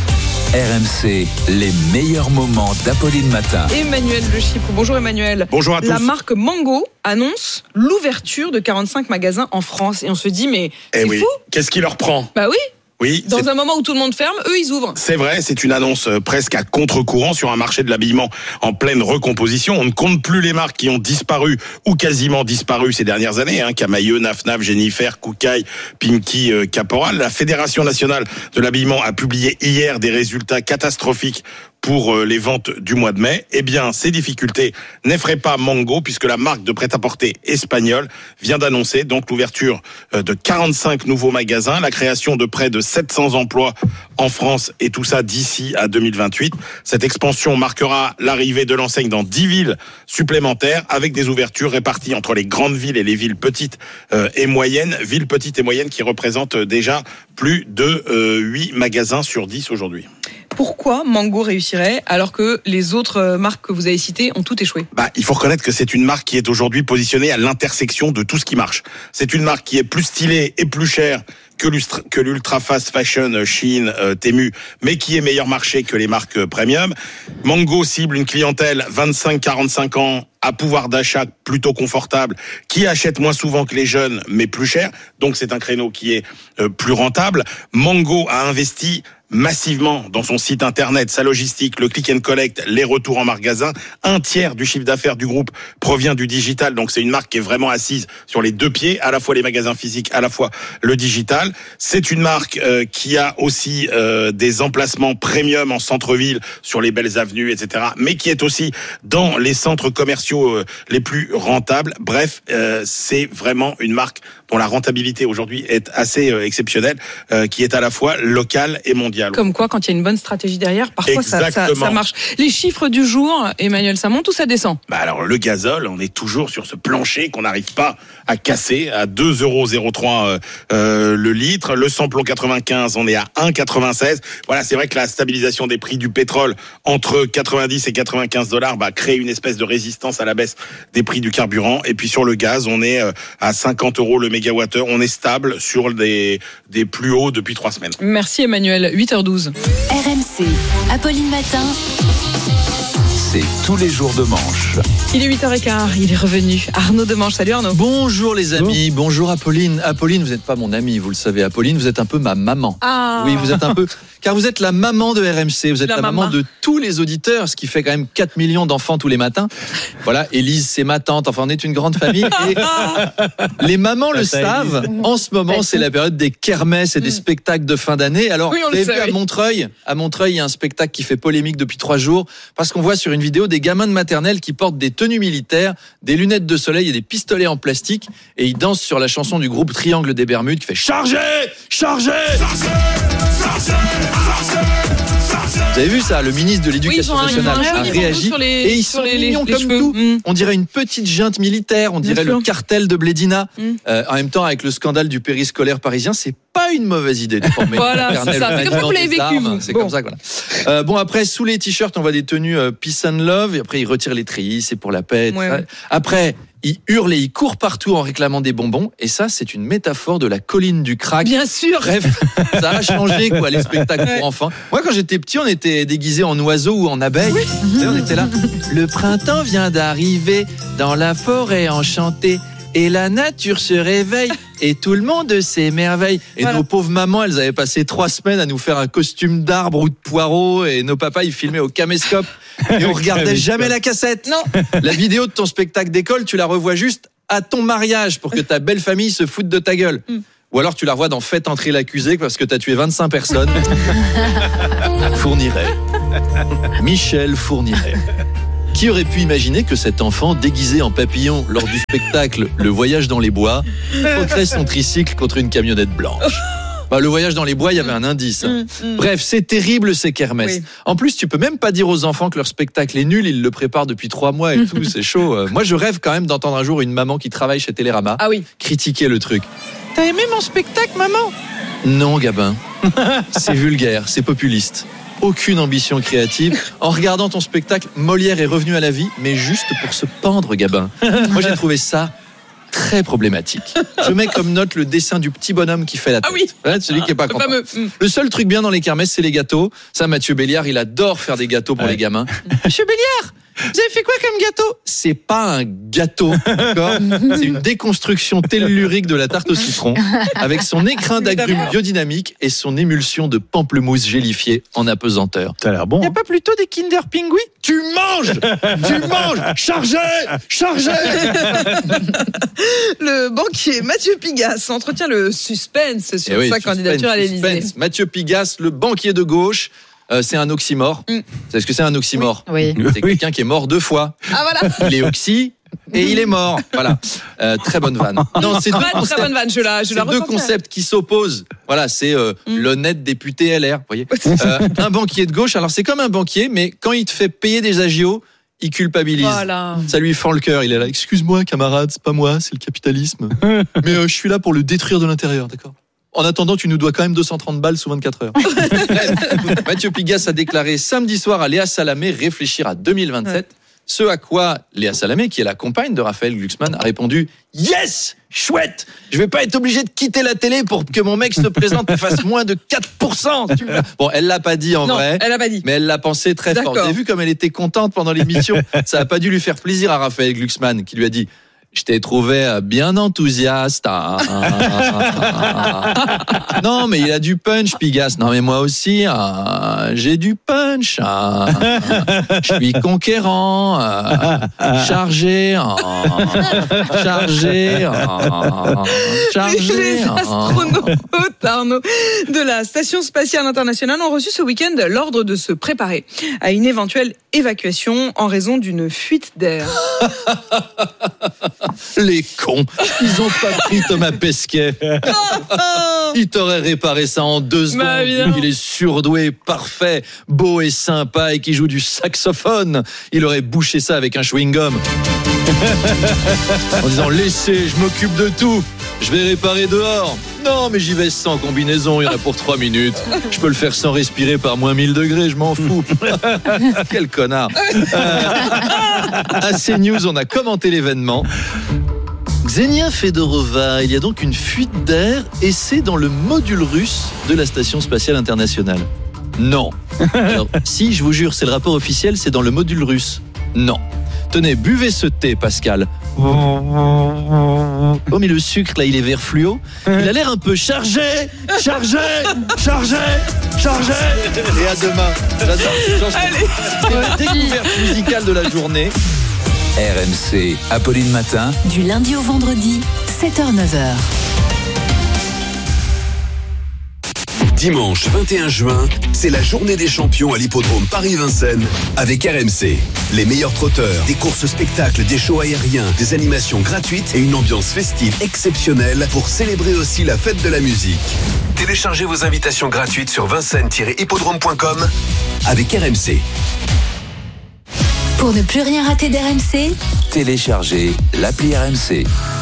RMC, les meilleurs moments d'Apolline Matin. Emmanuel Le Chypre. Bonjour Emmanuel. Bonjour à tous. La marque Mango annonce l'ouverture de 45 magasins en France. Et on se dit, mais c'est fou. Qu'est-ce qui leur prend ? Bah oui. Oui, dans un moment où tout le monde ferme, eux, ils ouvrent. C'est vrai, c'est une annonce presque à contre-courant sur un marché de l'habillement en pleine recomposition. On ne compte plus les marques qui ont disparu ou quasiment disparu ces dernières années. Camaïeu, Naf-Naf, Jennifer, Koukaï, Pinky, Caporal. La Fédération nationale de l'habillement a publié hier des résultats catastrophiques pour les ventes du mois de mai. Eh bien, ces difficultés n'effraient pas Mango, puisque la marque de prêt-à-porter espagnole vient d'annoncer donc l'ouverture de 45 nouveaux magasins, la création de près de 700 emplois en France, et tout ça d'ici à 2028. Cette expansion marquera l'arrivée de l'enseigne dans 10 villes supplémentaires, avec des ouvertures réparties entre les grandes villes et les villes petites et moyennes. Villes petites et moyennes qui représentent déjà plus de 8 magasins sur 10 aujourd'hui. Pourquoi Mango réussirait alors que les autres marques que vous avez citées ont toutes échoué ? Il faut reconnaître que c'est une marque qui est aujourd'hui positionnée à l'intersection de tout ce qui marche. C'est une marque qui est plus stylée et plus chère que l'ultra fast fashion Shein, Temu, mais qui est meilleur marché que les marques premium. Mango cible une clientèle 25-45 ans à pouvoir d'achat plutôt confortable, qui achète moins souvent que les jeunes, mais plus cher. Donc c'est un créneau qui est plus rentable. Mango a investi massivement dans son site internet, sa logistique, le click and collect, les retours en magasin. 1/3 du chiffre d'affaires du groupe provient du digital, donc c'est une marque qui est vraiment assise sur les deux pieds, à la fois les magasins physiques, à la fois le digital. C'est une marque qui a aussi des emplacements premium en centre-ville, sur les belles avenues, etc., mais qui est aussi dans les centres commerciaux les plus rentables. Bref, c'est vraiment une marque dont la rentabilité aujourd'hui est assez exceptionnelle, qui est à la fois locale et mondiale. Comme quoi, quand il y a une bonne stratégie derrière, parfois ça marche. Les chiffres du jour, Emmanuel, ça monte ou ça descend ? Alors le gazole, on est toujours sur ce plancher qu'on n'arrive pas à casser, à 2,03 € le litre. Le samplon 95, on est à 1,96. Voilà, c'est vrai que la stabilisation des prix du pétrole entre 90 et 95 $ crée une espèce de résistance à la baisse des prix du carburant. Et puis sur le gaz, on est à 50 € le mégawattheure. On est stable sur des plus hauts depuis 3 semaines. Merci Emmanuel. 8h12. RMC, Apolline Matin. C'est tous les jours de manche. Il est 8h15, il est revenu. Arnaud Demanche, salut Arnaud. Bonjour les amis, bonjour Apolline. Apolline, vous n'êtes pas mon amie, vous le savez. Apolline, vous êtes un peu ma maman. Ah. Oui, vous êtes un peu, car vous êtes la maman de RMC, vous êtes la maman de tous les auditeurs, ce qui fait quand même 4 millions d'enfants tous les matins. Voilà, Élise, c'est ma tante, enfin on est une grande famille. Et les mamans le savent, en ce moment c'est la période des kermesses et des spectacles de fin d'année. Alors, oui, vous avez vu à Montreuil, il y a un spectacle qui fait polémique depuis 3 jours, parce qu'on voit sur une vidéo des gamins de maternelle qui portent des tenues militaires, des lunettes de soleil et des pistolets en plastique, et ils dansent sur la chanson du groupe Triangle des Bermudes qui fait chargez, chargez, chargez, chargez, chargez. Vous avez vu ça, le ministre de l'Éducation nationale a réagi et ils sont mignons comme tout. On dirait une petite junte militaire, on dirait le cartel de Blédina. En même temps, avec le scandale du périscolaire parisien, c'est pas une mauvaise idée de former. Voilà, c'est ça. C'est comme ça que vous l'avez vécu, vous. C'est comme ça, voilà. Bon, après, sous les t-shirts, on voit des tenues peace and love, et après, ils retirent les treillis, c'est pour la paix. Ouais. Après, ils hurlent et ils courent partout en réclamant des bonbons. Et ça, c'est une métaphore de la colline du crack. Bien sûr. Bref, ça a changé, quoi, les spectacles pour enfants. Moi, quand j'étais petit, on était déguisés en oiseaux ou en abeilles. Oui. Tu sais, on était là. Le printemps vient d'arriver dans la forêt enchantée. Et la nature se réveille et tout le monde s'émerveille. Et voilà. Nos pauvres mamans, elles avaient passé 3 semaines à nous faire un costume d'arbre ou de poireau. Et nos papas, ils filmaient au caméscope. Et on regardait jamais la cassette. Non. La vidéo de ton spectacle d'école, tu la revois juste à ton mariage pour que ta belle famille se foute de ta gueule. Ou alors tu la revois dans Faites entrer l'accusé parce que t'as tué 25 personnes. Fourniret. Michel Fourniret. Qui aurait pu imaginer que cet enfant, déguisé en papillon lors du spectacle Le Voyage dans les Bois, croquerait son tricycle contre une camionnette blanche? Le voyage dans les bois, il y avait un indice. Bref, c'est terrible ces kermesses. Oui. En plus, tu peux même pas dire aux enfants que leur spectacle est nul, ils le préparent depuis 3 mois et tout, c'est chaud. Moi, je rêve quand même d'entendre un jour une maman qui travaille chez Télérama critiquer le truc. T'as aimé mon spectacle, maman? Non, Gabin. C'est vulgaire, c'est populiste. Aucune ambition créative. En regardant ton spectacle, Molière est revenu à la vie, mais juste pour se pendre, Gabin. Moi, j'ai trouvé ça très problématique. Je mets comme note le dessin du petit bonhomme qui fait la tête. Ah oui. Ouais, celui qui est pas content. Le seul truc bien dans les kermesses, c'est les gâteaux. Ça, Mathieu Béliard, il adore faire des gâteaux pour les gamins. Monsieur Béliard, vous avez fait quoi comme gâteau? C'est pas un gâteau, d'accord? C'est une déconstruction tellurique de la tarte au citron, avec son écrin d'agrumes biodynamique et son émulsion de pamplemousse gélifiée en apesanteur. Ça a l'air bon. Y a pas plutôt des Kinder Pingui? Tu manges! Chargez! Chargez! Le banquier Mathieu Pigasse entretient le suspense sur sa candidature à l'Élysée. Mathieu Pigasse, le banquier de gauche, c'est un oxymore. Vous savez ce que c'est un oxymore? Oui. C'est quelqu'un qui est mort 2 fois. Ah voilà. Il est oxy et il est mort. Voilà. Très bonne vanne. Non, c'est très bonne vanne. Je la deux concepts qui s'opposent. Voilà, c'est l'honnête député LR. Vous voyez, un banquier de gauche. Alors c'est comme un banquier, mais quand il te fait payer des agios, il culpabilise. Voilà. Ça lui fend le cœur. Il est là. Excuse-moi, camarade, c'est pas moi, c'est le capitalisme. Mais je suis là pour le détruire de l'intérieur, d'accord? En attendant, tu nous dois quand même 230 balles sous 24 heures. Bref, Mathieu Pigasse a déclaré samedi soir à Léa Salamé réfléchir à 2027. Ce à quoi Léa Salamé, qui est la compagne de Raphaël Glucksmann, a répondu « Yes, chouette, je vais pas être obligé de quitter la télé pour que mon mec se présente et fasse moins de 4%. » Bon, elle l'a pas dit en vrai. Elle l'a pas dit. Mais elle l'a pensé très fort. Vous avez vu comme elle était contente pendant l'émission. Ça a pas dû lui faire plaisir à Raphaël Glucksmann, qui lui a dit: je t'ai trouvé bien enthousiaste. Non, mais il a du punch, Pigasse. Non, mais moi aussi, j'ai du punch. Je suis conquérant, chargé. Les astronautes, Arnaud, de la Station Spatiale Internationale ont reçu ce week-end l'ordre de se préparer à une éventuelle évacuation en raison d'une fuite d'air. Les cons, ils ont pas pris Thomas Pesquet. Il t'aurait réparé ça en 2 secondes. Il est surdoué, parfait, beau et sympa et qui joue du saxophone. Il aurait bouché ça avec un chewing-gum. En disant: laissez, je m'occupe de tout. Je vais réparer dehors. Non, mais j'y vais sans combinaison, il y en a pour 3 minutes. Je peux le faire sans respirer par moins 1000 degrés, je m'en fous. Quel connard. À CNews, on a commenté l'événement. Xenia Fedorova, il y a donc une fuite d'air et c'est dans le module russe de la Station Spatiale Internationale. Non. Alors, si, je vous jure, c'est le rapport officiel, c'est dans le module russe. Non. Tenez, buvez ce thé, Pascal. Oh, mais le sucre, là, il est vert fluo. Il a l'air un peu chargé. Et à demain. Allez. C'est la découverte musicale de la journée. RMC, Apolline Matin. Du lundi au vendredi, 7h-9h. Dimanche 21 juin, c'est la journée des champions à l'hippodrome Paris-Vincennes avec RMC. Les meilleurs trotteurs, des courses spectacles, des shows aériens, des animations gratuites et une ambiance festive exceptionnelle pour célébrer aussi la fête de la musique. Téléchargez vos invitations gratuites sur vincennes-hippodrome.com avec RMC. Pour ne plus rien rater d'RMC, Téléchargez l'appli RMC.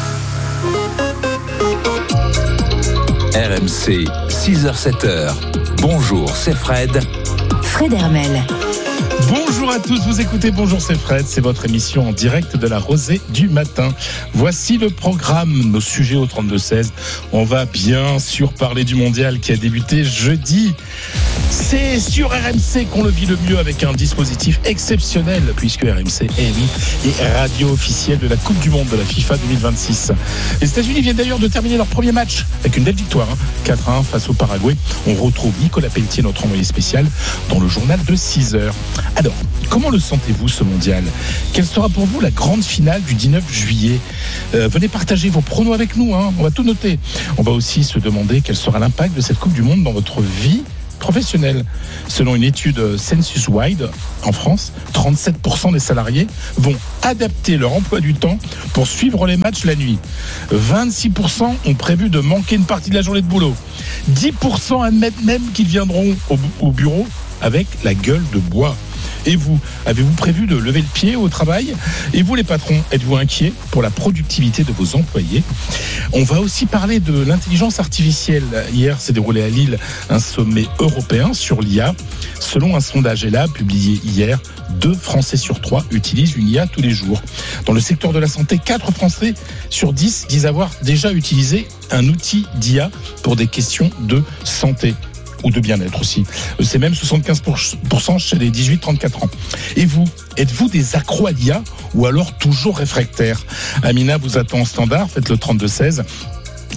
RMC, 6h-7h. Bonjour, c'est Fred. Fred Hermel. Bonjour à tous, vous écoutez Bonjour, c'est Fred, c'est votre émission en direct de la Rosée du matin. Voici le programme, nos sujets au 32-16. On va bien sûr parler du mondial qui a débuté jeudi. C'est sur RMC qu'on le vit le mieux avec un dispositif exceptionnel puisque RMC est radio officielle de la Coupe du Monde de la FIFA 2026. Les États-Unis viennent d'ailleurs de terminer leur premier match avec une belle victoire, 4-1 face au Paraguay. On retrouve Nicolas Pelletier, notre envoyé spécial, dans le journal de 6h. Alors, comment le sentez-vous ce mondial? Quelle sera pour vous la grande finale du 19 juillet? Venez partager vos pronos avec nous, on va tout noter. On va aussi se demander quel sera l'impact de cette Coupe du Monde dans votre vie professionnelle. Selon une étude Census Wide en France, 37% des salariés vont adapter leur emploi du temps pour suivre les matchs la nuit. 26% ont prévu de manquer une partie de la journée de boulot. 10% admettent même qu'ils viendront au bureau avec la gueule de bois. Et vous, avez-vous prévu de lever le pied au travail? Et vous, les patrons, êtes-vous inquiets pour la productivité de vos employés? On va aussi parler de l'intelligence artificielle. Hier s'est déroulé à Lille un sommet européen sur l'IA. Selon un sondage ELA publié hier, 2 Français sur 3 utilisent une IA tous les jours. Dans le secteur de la santé, 4 Français sur 10 disent avoir déjà utilisé un outil d'IA pour des questions de santé. Ou de bien-être aussi. C'est même 75% chez les 18-34 ans. Et vous, êtes-vous des accros à l'IA ou alors toujours réfractaires? Amina vous attend en standard, faites le 32-16.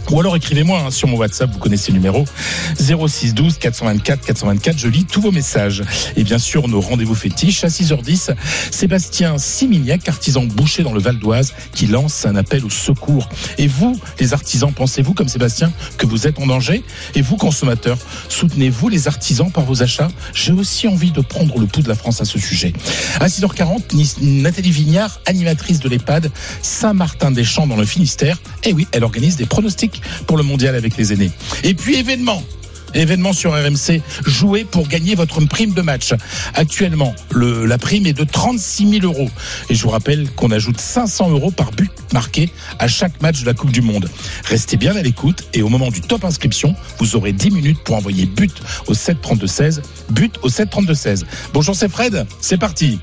Ou alors écrivez-moi sur mon WhatsApp, vous connaissez le numéro 06 12 424 424, je lis tous vos messages. Et bien sûr, nos rendez-vous fétiches à 6h10, Sébastien Simignac, artisan boucher dans le Val d'Oise, qui lance un appel au secours. Et vous, les artisans, pensez-vous comme Sébastien que vous êtes en danger ? Et vous, consommateurs, soutenez-vous les artisans par vos achats ? J'ai aussi envie de prendre le pouls de la France à ce sujet. À 6h40, Nathalie Vignard, animatrice de l'EHPAD Saint-Martin-des-Champs dans le Finistère. Et oui, elle organise des pronostics pour le mondial avec les aînés. Et puis événement sur RMC, jouez pour gagner votre prime de match. Actuellement, la prime est de 36 000 €. Et je vous rappelle qu'on ajoute 500 € par but marqué à chaque match de la Coupe du Monde. Restez bien à l'écoute et au moment du top inscription, vous aurez 10 minutes pour envoyer but au 7 32 16. But au 7 32 16. Bonjour, c'est Fred, c'est parti.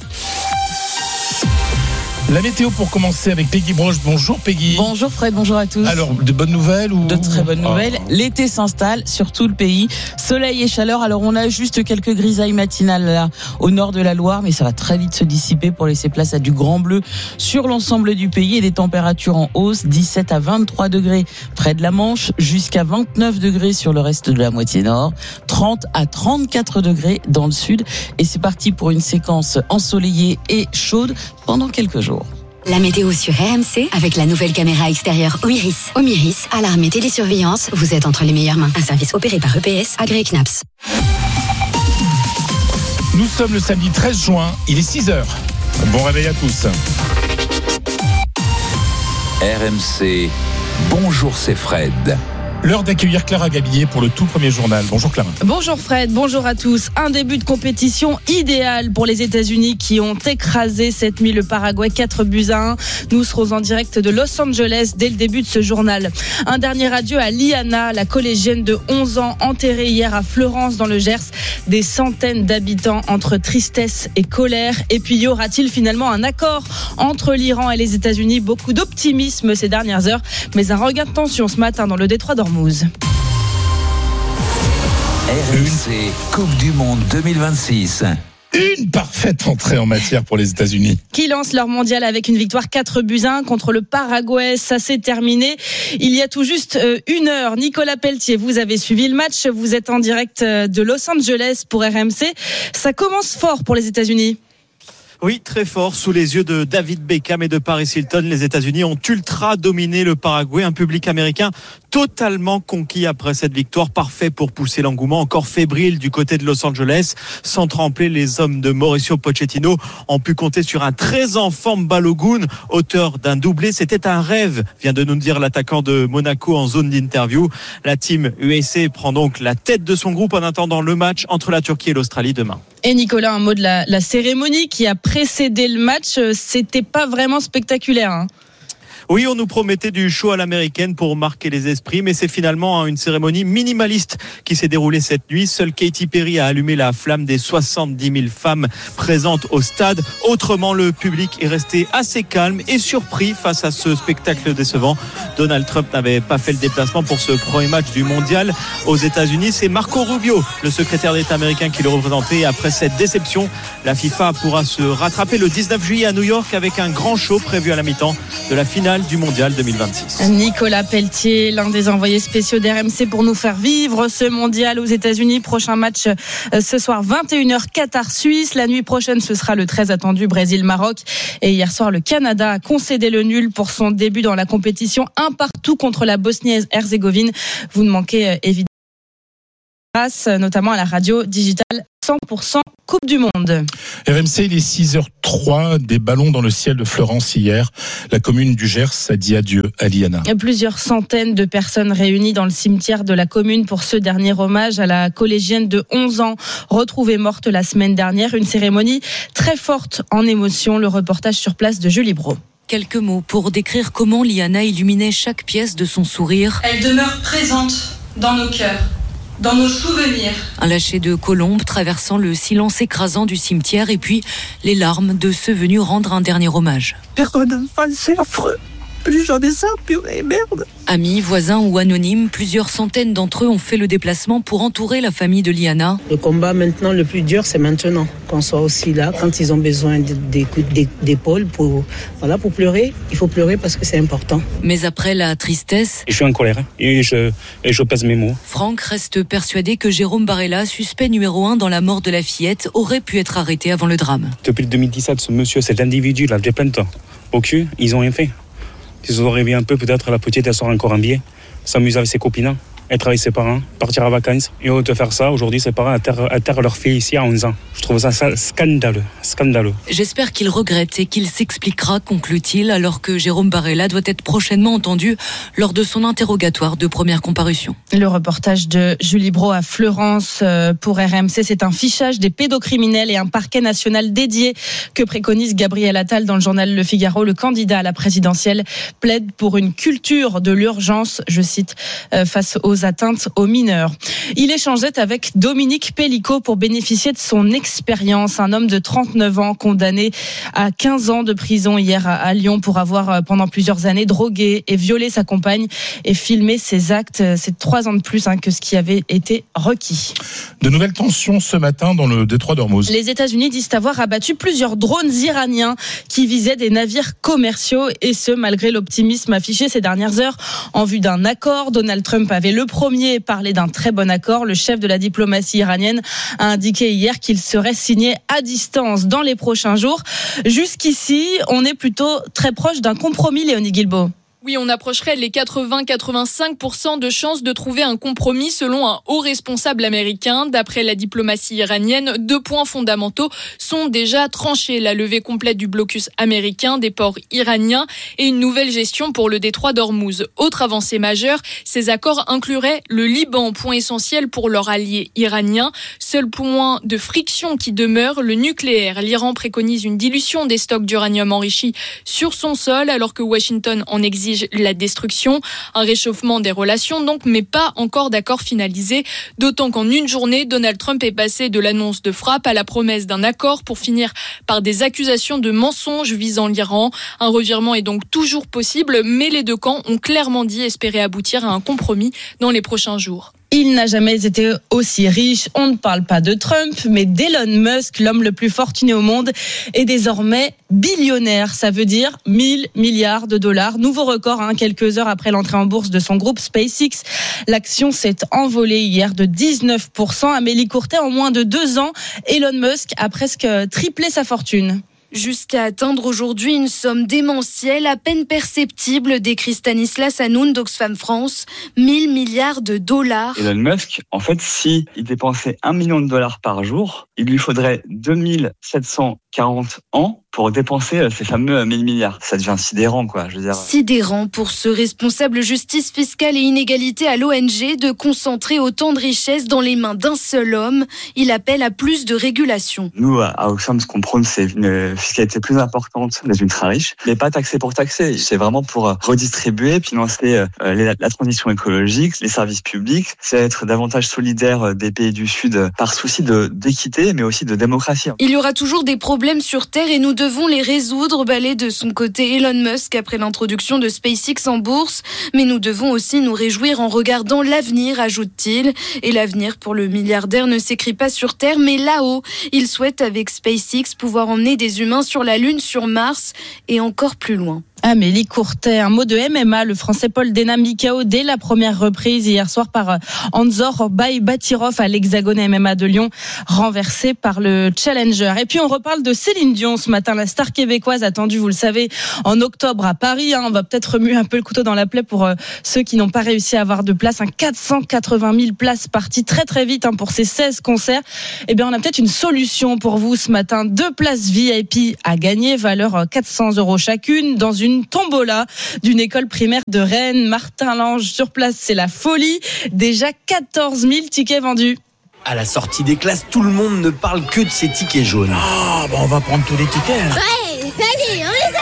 La météo pour commencer avec Peggy Broche. Bonjour Peggy. Bonjour Fred, bonjour à tous. Alors, de bonnes nouvelles ou... De très bonnes nouvelles. L'été s'installe sur tout le pays. Soleil et chaleur. Alors, on a juste quelques grisailles matinales là, au nord de la Loire, mais ça va très vite se dissiper pour laisser place à du grand bleu sur l'ensemble du pays et des températures en hausse. 17 à 23 degrés près de la Manche, jusqu'à 29 degrés sur le reste de la moitié nord, 30 à 34 degrés dans le sud. Et c'est parti pour une séquence ensoleillée et chaude pendant quelques jours. La météo sur RMC avec la nouvelle caméra extérieure Omiris. Omiris, alarme et télésurveillance, vous êtes entre les meilleures mains. Un service opéré par EPS, agréé CNAPS. Nous sommes le samedi 13 juin, il est 6h. Bon réveil à tous. RMC, bonjour, c'est Fred. L'heure d'accueillir Clara Gabillet pour le tout premier journal. Bonjour Clara. Bonjour Fred, bonjour à tous. Un début de compétition idéal pour les États-Unis qui ont écrasé cette nuit le Paraguay 4-1. Nous serons en direct de Los Angeles dès le début de ce journal. Un dernier adieu à Liana, la collégienne de 11 ans enterrée hier à Fleurance dans le Gers. Des centaines d'habitants entre tristesse et colère. Et puis y aura-t-il finalement un accord entre l'Iran et les États-Unis ? Beaucoup d'optimisme ces dernières heures, mais un regain de tension ce matin dans le détroit d'Ormuz. RMC, Coupe du Monde 2026. Une parfaite entrée en matière pour les États-Unis. Qui lancent leur mondial avec une victoire 4-1 contre le Paraguay. Ça s'est terminé il y a tout juste une heure. Nicolas Pelletier, vous avez suivi le match. Vous êtes en direct de Los Angeles pour RMC. Ça commence fort pour les États-Unis. Oui, très fort, sous les yeux de David Beckham et de Paris Hilton. Les États-Unis ont ultra dominé le Paraguay, un public américain totalement conquis après cette victoire, parfait pour pousser l'engouement, encore fébrile du côté de Los Angeles. Sans trembler, les hommes de Mauricio Pochettino ont pu compter sur un très en forme Balogun, auteur d'un doublé. C'était un rêve, vient de nous dire l'attaquant de Monaco en zone d'interview. La team USA prend donc la tête de son groupe en attendant le match entre la Turquie et l'Australie demain. Et Nicolas, un mot de la cérémonie qui a précédé le match. C'était pas vraiment spectaculaire, hein. Oui, on nous promettait du show à l'américaine pour marquer les esprits, mais c'est finalement une cérémonie minimaliste qui s'est déroulée cette nuit. Seule Katy Perry a allumé la flamme des 70 000 femmes présentes au stade. Autrement, le public est resté assez calme et surpris face à ce spectacle décevant. Donald Trump n'avait pas fait le déplacement pour ce premier match du mondial aux États-Unis. C'est Marco Rubio, le secrétaire d'État américain, qui le représentait. Et après cette déception, la FIFA pourra se rattraper le 19 juillet à New York avec un grand show prévu à la mi-temps de la finale du mondial 2026. Nicolas Pelletier, l'un des envoyés spéciaux d'RMC pour nous faire vivre ce mondial aux États-Unis. Prochain match ce soir 21h Qatar-Suisse. La nuit prochaine ce sera le très attendu Brésil-Maroc. Et hier soir le Canada a concédé le nul pour son début dans la compétition, 1-1 contre la Bosnie-Herzégovine. Vous ne manquez évidemment grâce notamment à la radio digitale 100% Coupe du Monde. RMC, il est 6h03, des ballons dans le ciel de Fleurance hier. La commune du Gers a dit adieu à Liana. Plusieurs centaines de personnes réunies dans le cimetière de la commune pour ce dernier hommage à la collégienne de 11 ans, retrouvée morte la semaine dernière. Une cérémonie très forte en émotion. Le reportage sur place de Julie Brault. Quelques mots pour décrire comment Liana illuminait chaque pièce de son sourire. Elle demeure présente dans nos cœurs, dans nos souvenirs. Un lâcher de colombes traversant le silence écrasant du cimetière et puis les larmes de ceux venus rendre un dernier hommage. Perdre d'un enfant, c'est affreux. plus j'en ai ça, purée, merde. Amis, voisins ou anonymes, plusieurs centaines d'entre eux ont fait le déplacement pour entourer la famille de Liana. Le combat maintenant, le plus dur, c'est maintenant. Qu'on soit aussi là, quand ils ont besoin des coups d'épaule pour pleurer. Il faut pleurer parce que c'est important. Mais après la tristesse... Je suis en colère et je pèse mes mots. Franck reste persuadé que Jérôme Barella, suspect numéro 1 dans la mort de la fillette, aurait pu être arrêté avant le drame. Depuis le 2017, ce monsieur, cet individu, là, des plaintes au cul, ils ont rien fait. Ils ont rêvé un peu, peut-être la petite, elle sort encore un billet, s'amuser avec ses copines, être avec ses parents, partir en vacances. Et au lieu de faire ça, aujourd'hui, ses parents atterrent leur fille ici à 11 ans. Je trouve ça scandaleux. J'espère qu'il regrette et qu'il s'expliquera, conclut-il, alors que Jérôme Barella doit être prochainement entendu lors de son interrogatoire de première comparution. Le reportage de Julie Brault à Fleurance pour RMC, c'est un fichage des pédocriminels et un parquet national dédié que préconise Gabriel Attal dans le journal Le Figaro. Le candidat à la présidentielle plaide pour une culture de l'urgence, je cite, face aux atteintes aux mineurs. Il échangeait avec Dominique Pellicot pour bénéficier de son expérience. Un homme de 39 ans condamné à 15 ans de prison hier à Lyon pour avoir pendant plusieurs années drogué et violé sa compagne et filmé ses actes. C'est 3 ans de plus que ce qui avait été requis. De nouvelles tensions ce matin dans le détroit d'Ormuz. Les États-Unis disent avoir abattu plusieurs drones iraniens qui visaient des navires commerciaux et ce malgré l'optimisme affiché ces dernières heures en vue d'un accord. Donald Trump avait le premier parlé d'un très bon accord. Le chef de la diplomatie iranienne a indiqué hier qu'il serait signé à distance dans les prochains jours. Jusqu'ici, on est plutôt très proche d'un compromis, Léonie Guilbault. Oui, on approcherait les 80-85% de chances de trouver un compromis selon un haut responsable américain. D'après la diplomatie iranienne, 2 points fondamentaux sont déjà tranchés. La levée complète du blocus américain des ports iraniens et une nouvelle gestion pour le détroit d'Ormuz. Autre avancée majeure, ces accords incluraient le Liban, point essentiel pour leur allié iranien. Seul point de friction qui demeure, le nucléaire. L'Iran préconise une dilution des stocks d'uranium enrichi sur son sol alors que Washington en exige la destruction, un réchauffement des relations donc, mais pas encore d'accord finalisé, d'autant qu'en une journée, Donald Trump est passé de l'annonce de frappe à la promesse d'un accord pour finir par des accusations de mensonges visant l'Iran. Un revirement est donc toujours possible, mais les deux camps ont clairement dit espérer aboutir à un compromis dans les prochains jours. Il n'a jamais été aussi riche. On ne parle pas de Trump, mais d'Elon Musk, l'homme le plus fortuné au monde, est désormais billionnaire. Ça veut dire 1000 milliards de dollars. Nouveau record, quelques heures après l'entrée en bourse de son groupe SpaceX. L'action s'est envolée hier de 19%. Amélie Courtet, en moins de 2 ans, Elon Musk a presque triplé sa fortune. Jusqu'à atteindre aujourd'hui une somme démentielle à peine perceptible, décrit Stanislas Hanoun d'Oxfam France, 1000 milliards de dollars. Elon Musk, en fait, s'il dépensait $1 million par jour, il lui faudrait 2740 ans pour dépenser ces fameux 1000 milliards. Ça devient sidérant, quoi, je veux dire. Sidérant pour ce responsable justice fiscale et inégalité à l'ONG de concentrer autant de richesses dans les mains d'un seul homme. Il appelle à plus de régulation. Nous, à Oxfam, ce qu'on prône, c'est une fiscalité plus importante des ultra riches, mais pas taxer pour taxer. C'est vraiment pour redistribuer, financer la transition écologique, les services publics. C'est être davantage solidaire des pays du Sud par souci d'équité, mais aussi de démocratie. Il y aura toujours des problèmes sur Terre et nous devons les résoudre, balait de son côté Elon Musk après l'introduction de SpaceX en bourse. Mais nous devons aussi nous réjouir en regardant l'avenir, ajoute-t-il. Et l'avenir pour le milliardaire ne s'écrit pas sur Terre, mais là-haut. Il souhaite avec SpaceX pouvoir emmener des humains sur la Lune, sur Mars et encore plus loin. Amélie Courtet, un mot de MMA, le français Paul Denham mis KO dès la première reprise hier soir par Anzor Batirov à l'Hexagone MMA de Lyon, renversé par le Challenger. Et puis on reparle de Céline Dion ce matin, la star québécoise attendue, vous le savez, en octobre à Paris. On va peut-être remuer un peu le couteau dans la plaie pour ceux qui n'ont pas réussi à avoir de place. 480 000 places parties très très vite pour ces 16 concerts. Eh bien on a peut-être une solution pour vous ce matin. 2 places VIP à gagner, valeur 400 € chacune, dans une tombola d'une école primaire de Rennes. Martin Lange sur place, c'est la folie. Déjà 14 000 tickets vendus. À la sortie des classes, tout le monde ne parle que de ces tickets jaunes. Ah, on va prendre tous les tickets. Ouais, allez, on les a.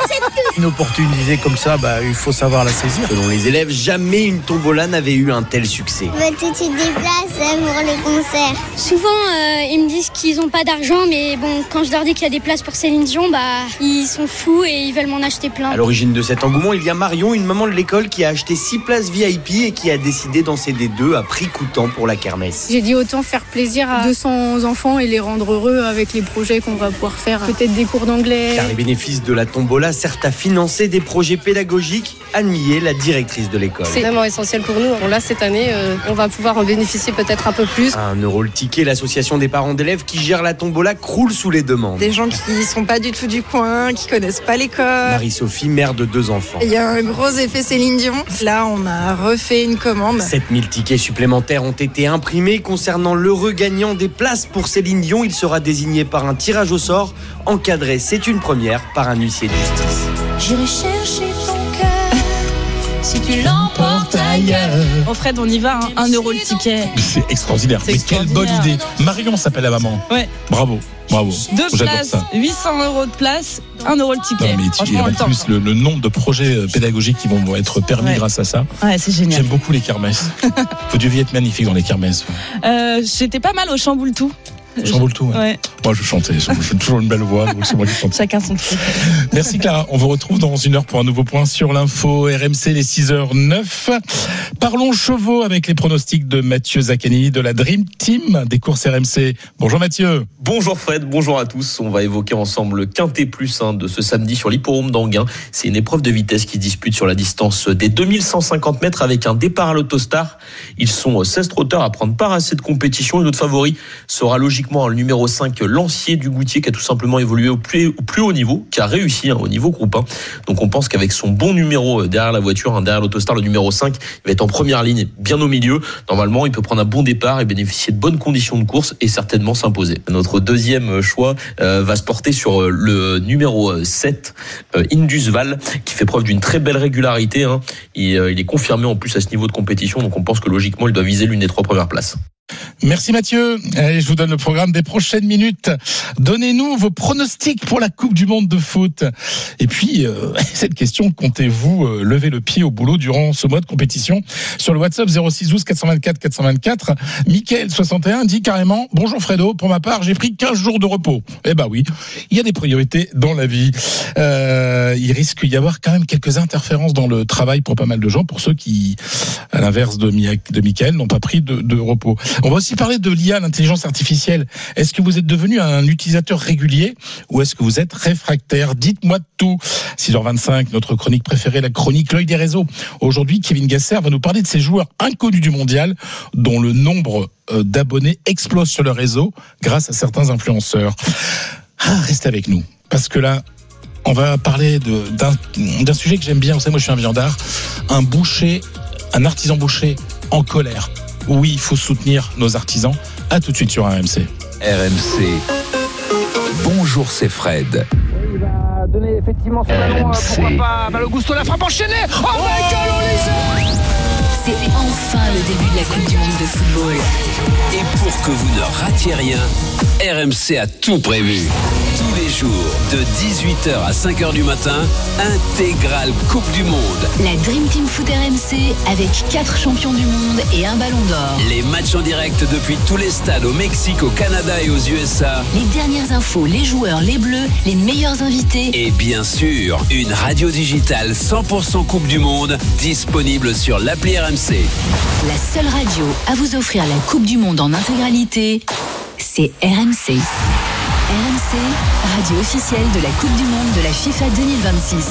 Une opportunité comme ça, il faut savoir la saisir. Selon les élèves, jamais une tombola n'avait eu un tel succès. Ils veulent tout de suite des places pour le concert. Souvent, ils me disent qu'ils n'ont pas d'argent, mais bon, quand je leur dis qu'il y a des places pour Céline Dion, ils sont fous et ils veulent m'en acheter plein. À l'origine de cet engouement, il y a Marion, une maman de l'école qui a acheté 6 places VIP et qui a décidé d'en céder 2 à prix coûtant pour la kermesse. J'ai dit autant faire plaisir à 200 enfants et les rendre heureux avec les projets qu'on va pouvoir faire. Peut-être des cours d'anglais. Car les bénéfices de la tombola servent à financer des projets pédagogiques. Anne Millet, la directrice de l'école. C'est vraiment essentiel pour nous. Bon, là, cette année, on va pouvoir en bénéficier peut-être un peu plus. 1 euro le ticket, l'association des parents d'élèves qui gère la tombola croule sous les demandes. Des gens qui sont pas du tout du coin, qui connaissent pas l'école. Marie-Sophie, mère de 2 enfants. Il y a un gros effet Céline Dion. Là, on a refait une commande. 7000 tickets supplémentaires ont été imprimés. Concernant l'heureux gagnant des places pour Céline Dion, il sera désigné par un tirage au sort, encadré, c'est une première, par un huissier de justice. J'irai chercher ton cœur si tu l'emportes ailleurs. Oh Fred, on y va, 1 euro le ticket. C'est extraordinaire. Mais quelle bonne idée. Marion s'appelle la maman. Ouais. Bravo. 2 places, 800 euros de place, 1 euro le ticket. Non, mais en plus, le nombre de projets pédagogiques qui vont être permis grâce à ça. Ouais, c'est génial. J'aime beaucoup les kermesses. Vous deviez être magnifique dans les kermesses. J'étais pas mal au Chamboule-Tout. Chamboule-Tout, ouais. Moi, je chantais. J'ai toujours une belle voix, donc c'est moi qui chante. Chacun son truc. Merci Clara. On vous retrouve dans 1 heure pour un nouveau point sur l'info RMC, les 6h09. Parlons chevaux avec les pronostics de Mathieu Zaccani de la Dream Team des courses RMC. Bonjour Mathieu. Bonjour Fred, bonjour à tous. On va évoquer ensemble le Quintet Plus de ce samedi sur l'hippodrome d'Anguin. C'est une épreuve de vitesse qui se dispute sur la distance des 2150 mètres avec un départ à l'Autostar. Ils sont 16 trotteurs à prendre part à cette compétition et notre favori sera logiquement le numéro 5, Lancier du Goutier, qui a tout simplement évolué au plus haut niveau, qui a réussi au niveau groupe 1. Donc on pense qu'avec son bon numéro derrière la voiture, derrière l'Autostar, le numéro 5, il va être en première ligne, bien au milieu. Normalement, il peut prendre un bon départ et bénéficier de bonnes conditions de course et certainement s'imposer. Notre deuxième choix va se porter sur le numéro 7, Indusval, qui fait preuve d'une très belle régularité. Il est confirmé en plus à ce niveau de compétition, donc on pense que logiquement, il doit viser l'une des 3 premières places. Merci Mathieu. Allez, je vous donne le programme des prochaines minutes. Donnez-nous vos pronostics pour la Coupe du Monde de foot. Et puis, cette question, comptez-vous lever le pied au boulot durant ce mois de compétition? Sur le WhatsApp 06 12 424 424, Mickaël 61 dit carrément: bonjour Fredo, pour ma part, j'ai pris 15 jours de repos. Eh ben oui, il y a des priorités dans la vie. Il risque d'y avoir quand même quelques interférences dans le travail pour pas mal de gens, pour ceux qui, à l'inverse de Mickaël, n'ont pas pris de repos. On va aussi parler de l'IA, l'intelligence artificielle. Est-ce que vous êtes devenu un utilisateur régulier ou est-ce que vous êtes réfractaire? Dites-moi tout. 6h25, notre chronique préférée, la chronique L'œil des réseaux. Aujourd'hui, Kevin Gasser va nous parler de ces joueurs inconnus du mondial dont le nombre d'abonnés explose sur le réseau grâce à certains influenceurs. Restez avec nous, parce que là, on va parler d'un sujet que j'aime bien. Vous savez, moi je suis un viandard. Un artisan boucher en colère. Oui, il faut soutenir nos artisans. À tout de suite sur RMC. RMC. Bonjour, c'est Fred. Il va donner effectivement son ballon, pourquoi pas Malo Gusto, la frappe enchaînée. Oh Michael Olise. C'est enfin le début de la Coupe du Monde de football. Et pour que vous ne ratiez rien, RMC a tout prévu. Tous les jours, de 18h à 5h du matin, intégrale Coupe du Monde. La Dream Team Foot RMC avec 4 champions du monde et un ballon d'or. Les matchs en direct depuis tous les stades au Mexique, au Canada et aux USA. Les dernières infos, les joueurs, les bleus, les meilleurs invités. Et bien sûr, une radio digitale 100% Coupe du Monde disponible sur l'appli RMC. La seule radio à vous offrir la Coupe du Monde en intégralité, c'est RMC. RMC, radio officielle de la Coupe du Monde de la FIFA 2026.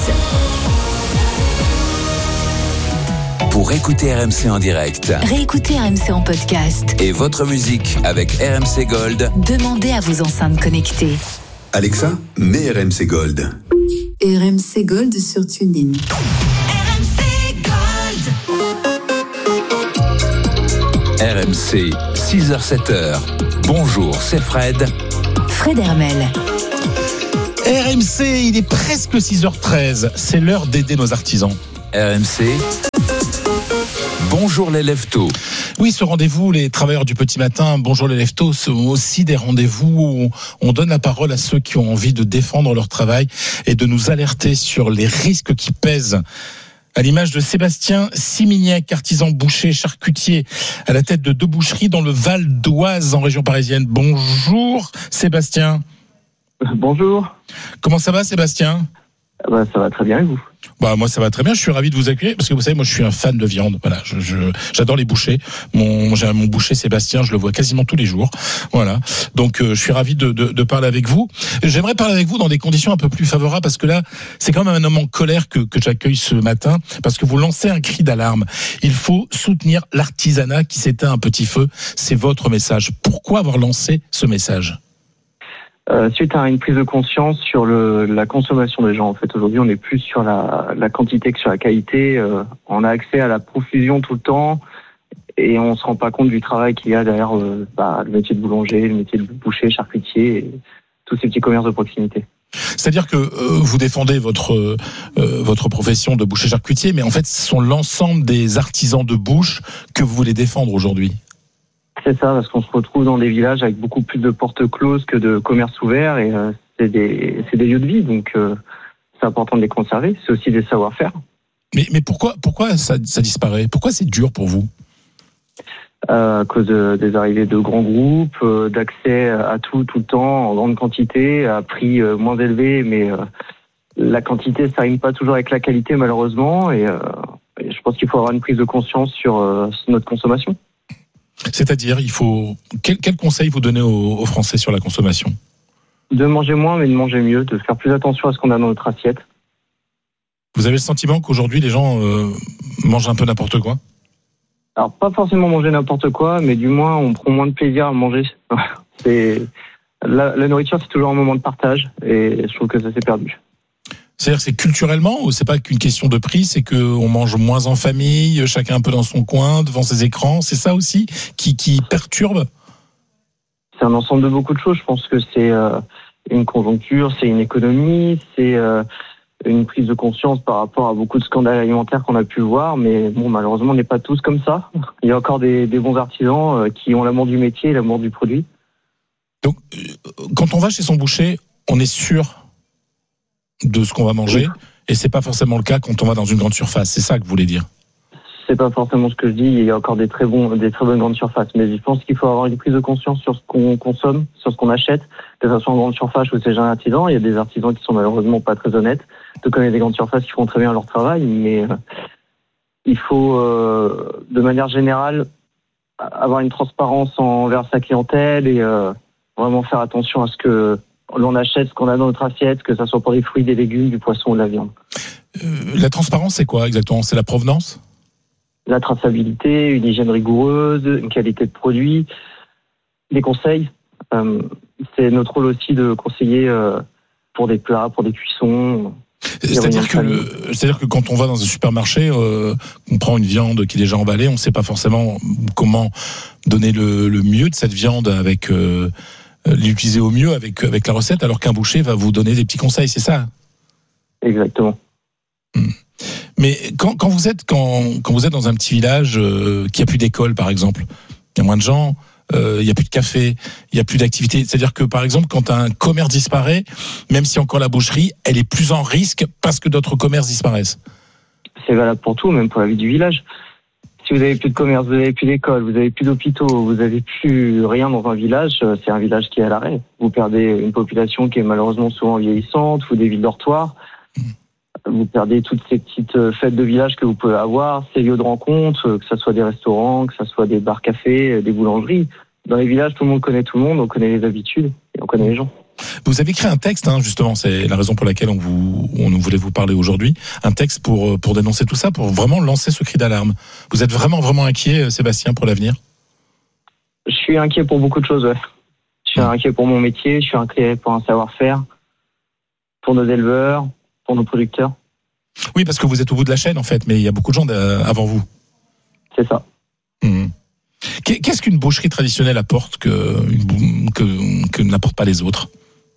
Pour écouter RMC en direct, réécoutez RMC en podcast et votre musique avec RMC Gold, demandez à vos enceintes connectées. Alexa, mets RMC Gold. RMC Gold sur TuneIn. RMC, 6h-7h. Bonjour, c'est Fred. Fred Hermel. RMC, il est presque 6h13. C'est l'heure d'aider nos artisans. RMC. Bonjour. Bonjour les lève-tôt. Oui, ce rendez-vous, les travailleurs du petit matin, bonjour les lève-tôt, sont aussi des rendez-vous où on donne la parole à ceux qui ont envie de défendre leur travail et de nous alerter sur les risques qui pèsent. À l'image de Sébastien Simignac, artisan boucher, charcutier, à la tête de 2 boucheries dans le Val d'Oise, en région parisienne. Bonjour Sébastien. Bonjour. Comment ça va Sébastien ? Ça va très bien et vous ? Moi ça va très bien, je suis ravi de vous accueillir parce que vous savez, moi je suis un fan de viande. Voilà, j'adore les bouchers. J'ai mon boucher Sébastien, je le vois quasiment tous les jours. Voilà, donc je suis ravi de parler avec vous. J'aimerais parler avec vous dans des conditions un peu plus favorables parce que là, c'est quand même un homme en colère que j'accueille ce matin parce que vous lancez un cri d'alarme. Il faut soutenir l'artisanat qui s'éteint un petit feu. C'est votre message. Pourquoi avoir lancé ce message ? Suite à une prise de conscience sur la consommation des gens. En fait, aujourd'hui, on est plus sur la quantité que sur la qualité. On a accès à la profusion tout le temps et on se rend pas compte du travail qu'il y a derrière le métier de boulanger, le métier de boucher, charcutier, et tous ces petits commerces de proximité. C'est-à-dire que vous défendez votre profession de boucher charcutier, mais en fait, ce sont l'ensemble des artisans de bouche que vous voulez défendre aujourd'hui. C'est ça, parce qu'on se retrouve dans des villages avec beaucoup plus de portes closes que de commerces ouverts et c'est des lieux de vie, donc c'est important de les conserver. C'est aussi des savoir-faire. Mais pourquoi ça disparaît ? Pourquoi c'est dur pour vous ? À cause des arrivées de grands groupes, d'accès à tout le temps, en grande quantité, à prix moins élevé, mais la quantité, ça rime pas toujours avec la qualité malheureusement, et je pense qu'il faut avoir une prise de conscience sur notre consommation. C'est-à-dire, quel conseil vous donnez aux Français sur la consommation ? De manger moins, mais de manger mieux, de faire plus attention à ce qu'on a dans notre assiette. Vous avez le sentiment qu'aujourd'hui, les gens mangent un peu n'importe quoi ? Alors, pas forcément manger n'importe quoi, mais du moins, on prend moins de plaisir à manger. La nourriture, c'est toujours un moment de partage, et je trouve que ça s'est perdu. C'est-à-dire que c'est culturellement, ou c'est pas qu'une question de prix, c'est qu'on mange moins en famille, chacun un peu dans son coin, devant ses écrans, c'est ça aussi qui perturbe ? C'est un ensemble de beaucoup de choses, je pense que c'est une conjoncture, c'est une économie, c'est une prise de conscience par rapport à beaucoup de scandales alimentaires qu'on a pu voir, mais bon, malheureusement, on n'est pas tous comme ça. Il y a encore des bons artisans qui ont l'amour du métier et l'amour du produit. Donc, quand on va chez son boucher, on est sûr de ce qu'on va manger, et c'est pas forcément le cas quand on va dans une grande surface. C'est ça que vous voulez dire ? C'est pas forcément ce que je dis. Il y a encore des très bonnes grandes surfaces, mais je pense qu'il faut avoir une prise de conscience sur ce qu'on consomme, sur ce qu'on achète, que ce soit en grande surface ou c'est un artisan. Il y a des artisans qui sont malheureusement pas très honnêtes. Je connais des grandes surfaces qui font très bien leur travail, mais il faut, de manière générale, avoir une transparence envers sa clientèle et vraiment faire attention à ce que l'on achète, ce qu'on a dans notre assiette, que ce soit pour des fruits, des légumes, du poisson ou de la viande. La transparence, c'est quoi exactement ? C'est la provenance ? La traçabilité, une hygiène rigoureuse, une qualité de produit, des conseils. C'est notre rôle aussi de conseiller pour des plats, pour des cuissons. C'est-à-dire que quand on va dans un supermarché, on prend une viande qui est déjà emballée, on ne sait pas forcément comment donner le mieux de cette viande avec... l'utiliser au mieux avec la recette, alors qu'un boucher va vous donner des petits conseils, c'est ça ? Exactement. Mais quand vous êtes dans un petit village qui a plus d'école, par exemple, il y a moins de gens, il y a plus de café, il y a plus d'activité. C'est-à-dire que, par exemple, quand un commerce disparaît, même si encore la boucherie, elle est plus en risque parce que d'autres commerces disparaissent. C'est valable pour tout, même pour la vie du village. Si vous avez plus de commerce, vous avez plus d'école, vous avez plus d'hôpitaux, vous avez plus rien dans un village, c'est un village qui est à l'arrêt. Vous perdez une population qui est malheureusement souvent vieillissante, ou des villes dortoirs. Vous perdez toutes ces petites fêtes de village que vous pouvez avoir, ces lieux de rencontre, que ce soit des restaurants, que ce soit des bars-cafés, des boulangeries. Dans les villages, tout le monde connaît tout le monde, on connaît les habitudes et on connaît les gens. Vous avez écrit un texte, justement, c'est la raison pour laquelle on voulait vous parler aujourd'hui, un texte pour dénoncer tout ça, pour vraiment lancer ce cri d'alarme. Vous êtes vraiment, vraiment inquiet, Sébastien, pour l'avenir ? Je suis inquiet pour beaucoup de choses, ouais. Je suis inquiet pour mon métier, je suis inquiet pour un savoir-faire, pour nos éleveurs, pour nos producteurs. Oui, parce que vous êtes au bout de la chaîne, en fait, mais il y a beaucoup de gens avant vous. C'est ça. Qu'est-ce qu'une boucherie traditionnelle apporte que n'apportent pas les autres ?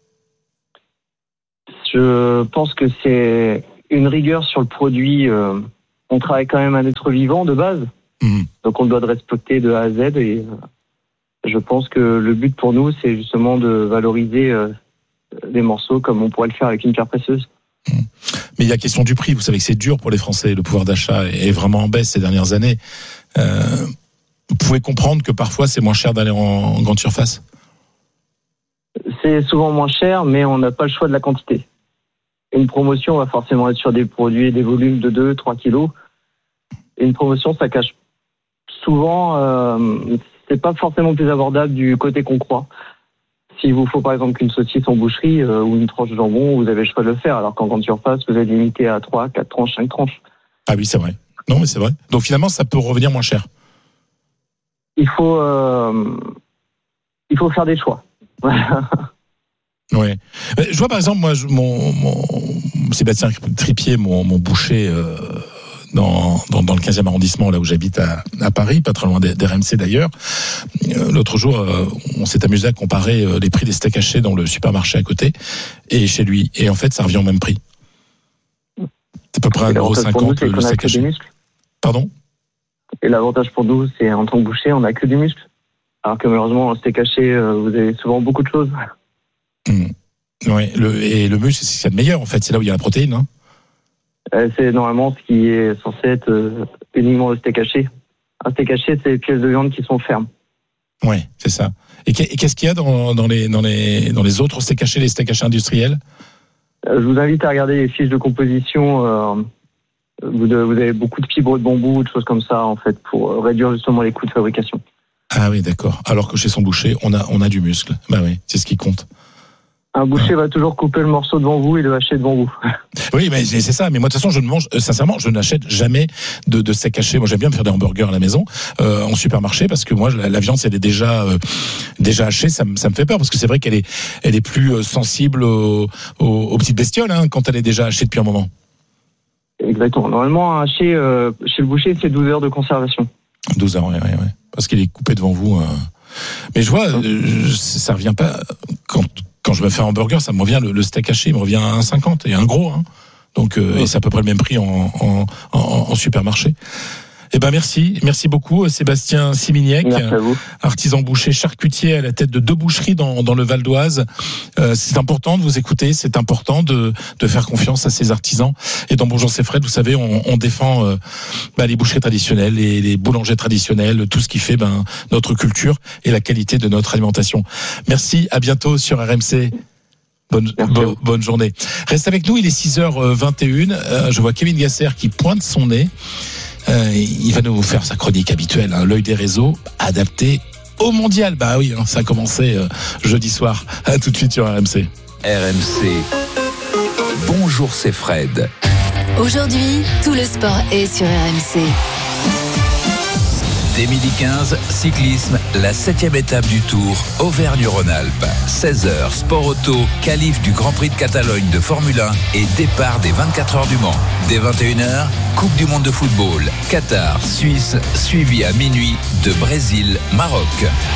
Je pense que c'est une rigueur sur le produit. On travaille quand même un être vivant de base. Donc on doit le respecter de A à Z et je pense que le but pour nous, c'est justement de valoriser les morceaux comme on pourrait le faire avec une pierre précieuse. Mais il y a question du prix. Vous savez que c'est dur pour les Français. Le pouvoir d'achat est vraiment en baisse ces dernières années. Vous pouvez comprendre que parfois c'est moins cher d'aller en grande surface? C'est souvent moins cher, mais on n'a pas le choix de la quantité. Une promotion va forcément être sur des produits et des volumes de 2-3 kilos. Et une promotion, ça cache souvent... c'est pas forcément plus abordable du côté qu'on croit. S'il vous faut par exemple qu'une saucisse en boucherie ou une tranche de jambon, vous avez le choix de le faire, alors qu'en grande surface, vous êtes limité à 3, 4 tranches, 5 tranches. Ah oui, c'est vrai. Non, mais c'est vrai. Donc finalement, ça peut revenir moins cher. Il faut faire des choix. Ouais. Je vois par exemple, moi, mon Sébastien Tripier, mon boucher dans le 15e arrondissement, là où j'habite à Paris, pas très loin d'RMC d'ailleurs. L'autre jour, on s'est amusé à comparer les prix des steaks hachés dans le supermarché à côté et chez lui. Et en fait, ça revient au même prix. C'est à peu près 1,50€ le steak haché. Pardon ? Et l'avantage pour nous, c'est en tant que boucher, on n'a que du muscle. Alors que malheureusement, en steak haché, vous avez souvent beaucoup de choses. Ouais, et le muscle, c'est ce qu'il y a de meilleur en fait. C'est là où il y a la protéine, hein. C'est normalement ce qui est censé être uniquement le steak haché. Un steak haché, c'est les pièces de viande qui sont fermes. Ouais, c'est ça. Et qu'est-ce qu'il y a dans les autres steaks hachés, les steaks hachés industriels ? Je vous invite à regarder les fiches de composition. Vous avez beaucoup de fibres de bambou, de choses comme ça, en fait, pour réduire justement les coûts de fabrication. Ah oui, d'accord. Alors que chez son boucher, on a du muscle. Bah oui, c'est ce qui compte. Un boucher va toujours couper le morceau devant vous et le hacher devant vous. Oui, mais c'est ça. Mais moi, de toute façon, sincèrement, je n'achète jamais de steak haché. Moi, j'aime bien me faire des hamburgers à la maison, en supermarché, parce que moi, la viande, si elle est déjà hachée, ça me fait peur, parce que c'est vrai qu'elle est plus sensible aux petites bestioles, hein, quand elle est déjà hachée depuis un moment. Exactement. Normalement, un haché, chez le boucher, c'est 12 heures de conservation. 12 heures, ouais. Parce qu'il est coupé devant vous. Mais je vois, ça revient pas quand je me fais un hamburger, ça me revient le steak haché, il me revient à 1,50 et un gros, hein. Donc et c'est à peu près le même prix en supermarché. Eh ben merci beaucoup Sébastien Simignac, artisan boucher charcutier à la tête de 2 boucheries dans le Val d'Oise. C'est important de vous écouter, c'est important de faire confiance à ces artisans. Et dans Bonjour c'est Fred, vous savez, on défend les boucheries traditionnelles, les boulangers traditionnels, tout ce qui fait notre culture et la qualité de notre alimentation. Merci, à bientôt sur RMC. Bonne journée. Reste avec nous, il est 6h21. Je vois Kevin Gasser qui pointe son nez. Il va nous faire sa chronique habituelle, hein, l'œil des réseaux, adapté au mondial. Bah oui, ça a commencé jeudi soir. À tout de suite sur RMC. RMC. Bonjour, c'est Fred. Aujourd'hui, tout le sport est sur RMC. Dès 12h15, cyclisme, la 7e étape du Tour, Auvergne-Rhône-Alpes. 16h, sport auto, qualif du Grand Prix de Catalogne de Formule 1 et départ des 24 heures du Mans. Dès 21h, Coupe du monde de football, Qatar, Suisse, suivi à minuit de Brésil, Maroc.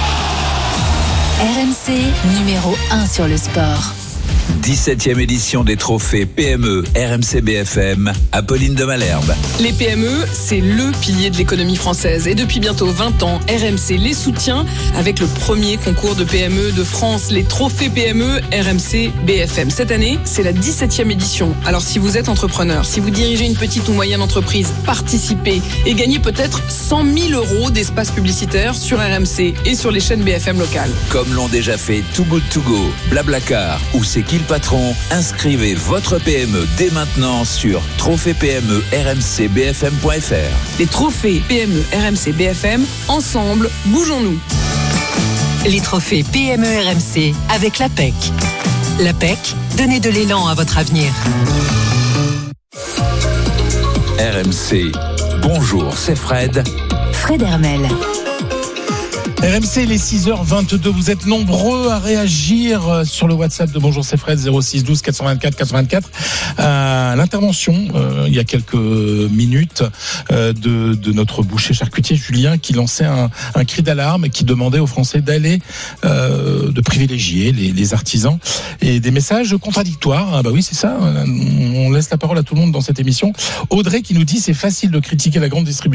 RMC, numéro 1 sur le sport. 17e édition des trophées PME RMC BFM, Apolline de Malherbe. Les PME, c'est le pilier de l'économie française. Et depuis bientôt 20 ans, RMC les soutient avec le premier concours de PME de France, les trophées PME RMC BFM. Cette année, c'est la 17e édition. Alors si vous êtes entrepreneur, si vous dirigez une petite ou moyenne entreprise, participez et gagnez peut-être 100 000 € d'espace publicitaire sur RMC et sur les chaînes BFM locales. Comme l'ont déjà fait Too Good To Go, Blablacar ou C'est qui le patron, inscrivez votre PME dès maintenant sur trophées-PME-RMC-BFM.fr. Les trophées PME RMC BFM, ensemble, bougeons-nous. Les trophées PME RMC avec l'APEC. L'APEC, donnez de l'élan à votre avenir. RMC, bonjour, c'est Fred. Fred Hermel. RMC, les 6h22, vous êtes nombreux à réagir sur le WhatsApp de Bonjour c'est Fred, 06 12 424 424 à l'intervention il y a quelques minutes de notre boucher charcutier Julien qui lançait un cri d'alarme et qui demandait aux Français d'aller de privilégier les artisans et des messages contradictoires. Ah bah oui, c'est ça, on laisse la parole à tout le monde dans cette émission. Audrey qui nous dit c'est facile de critiquer la grande distribution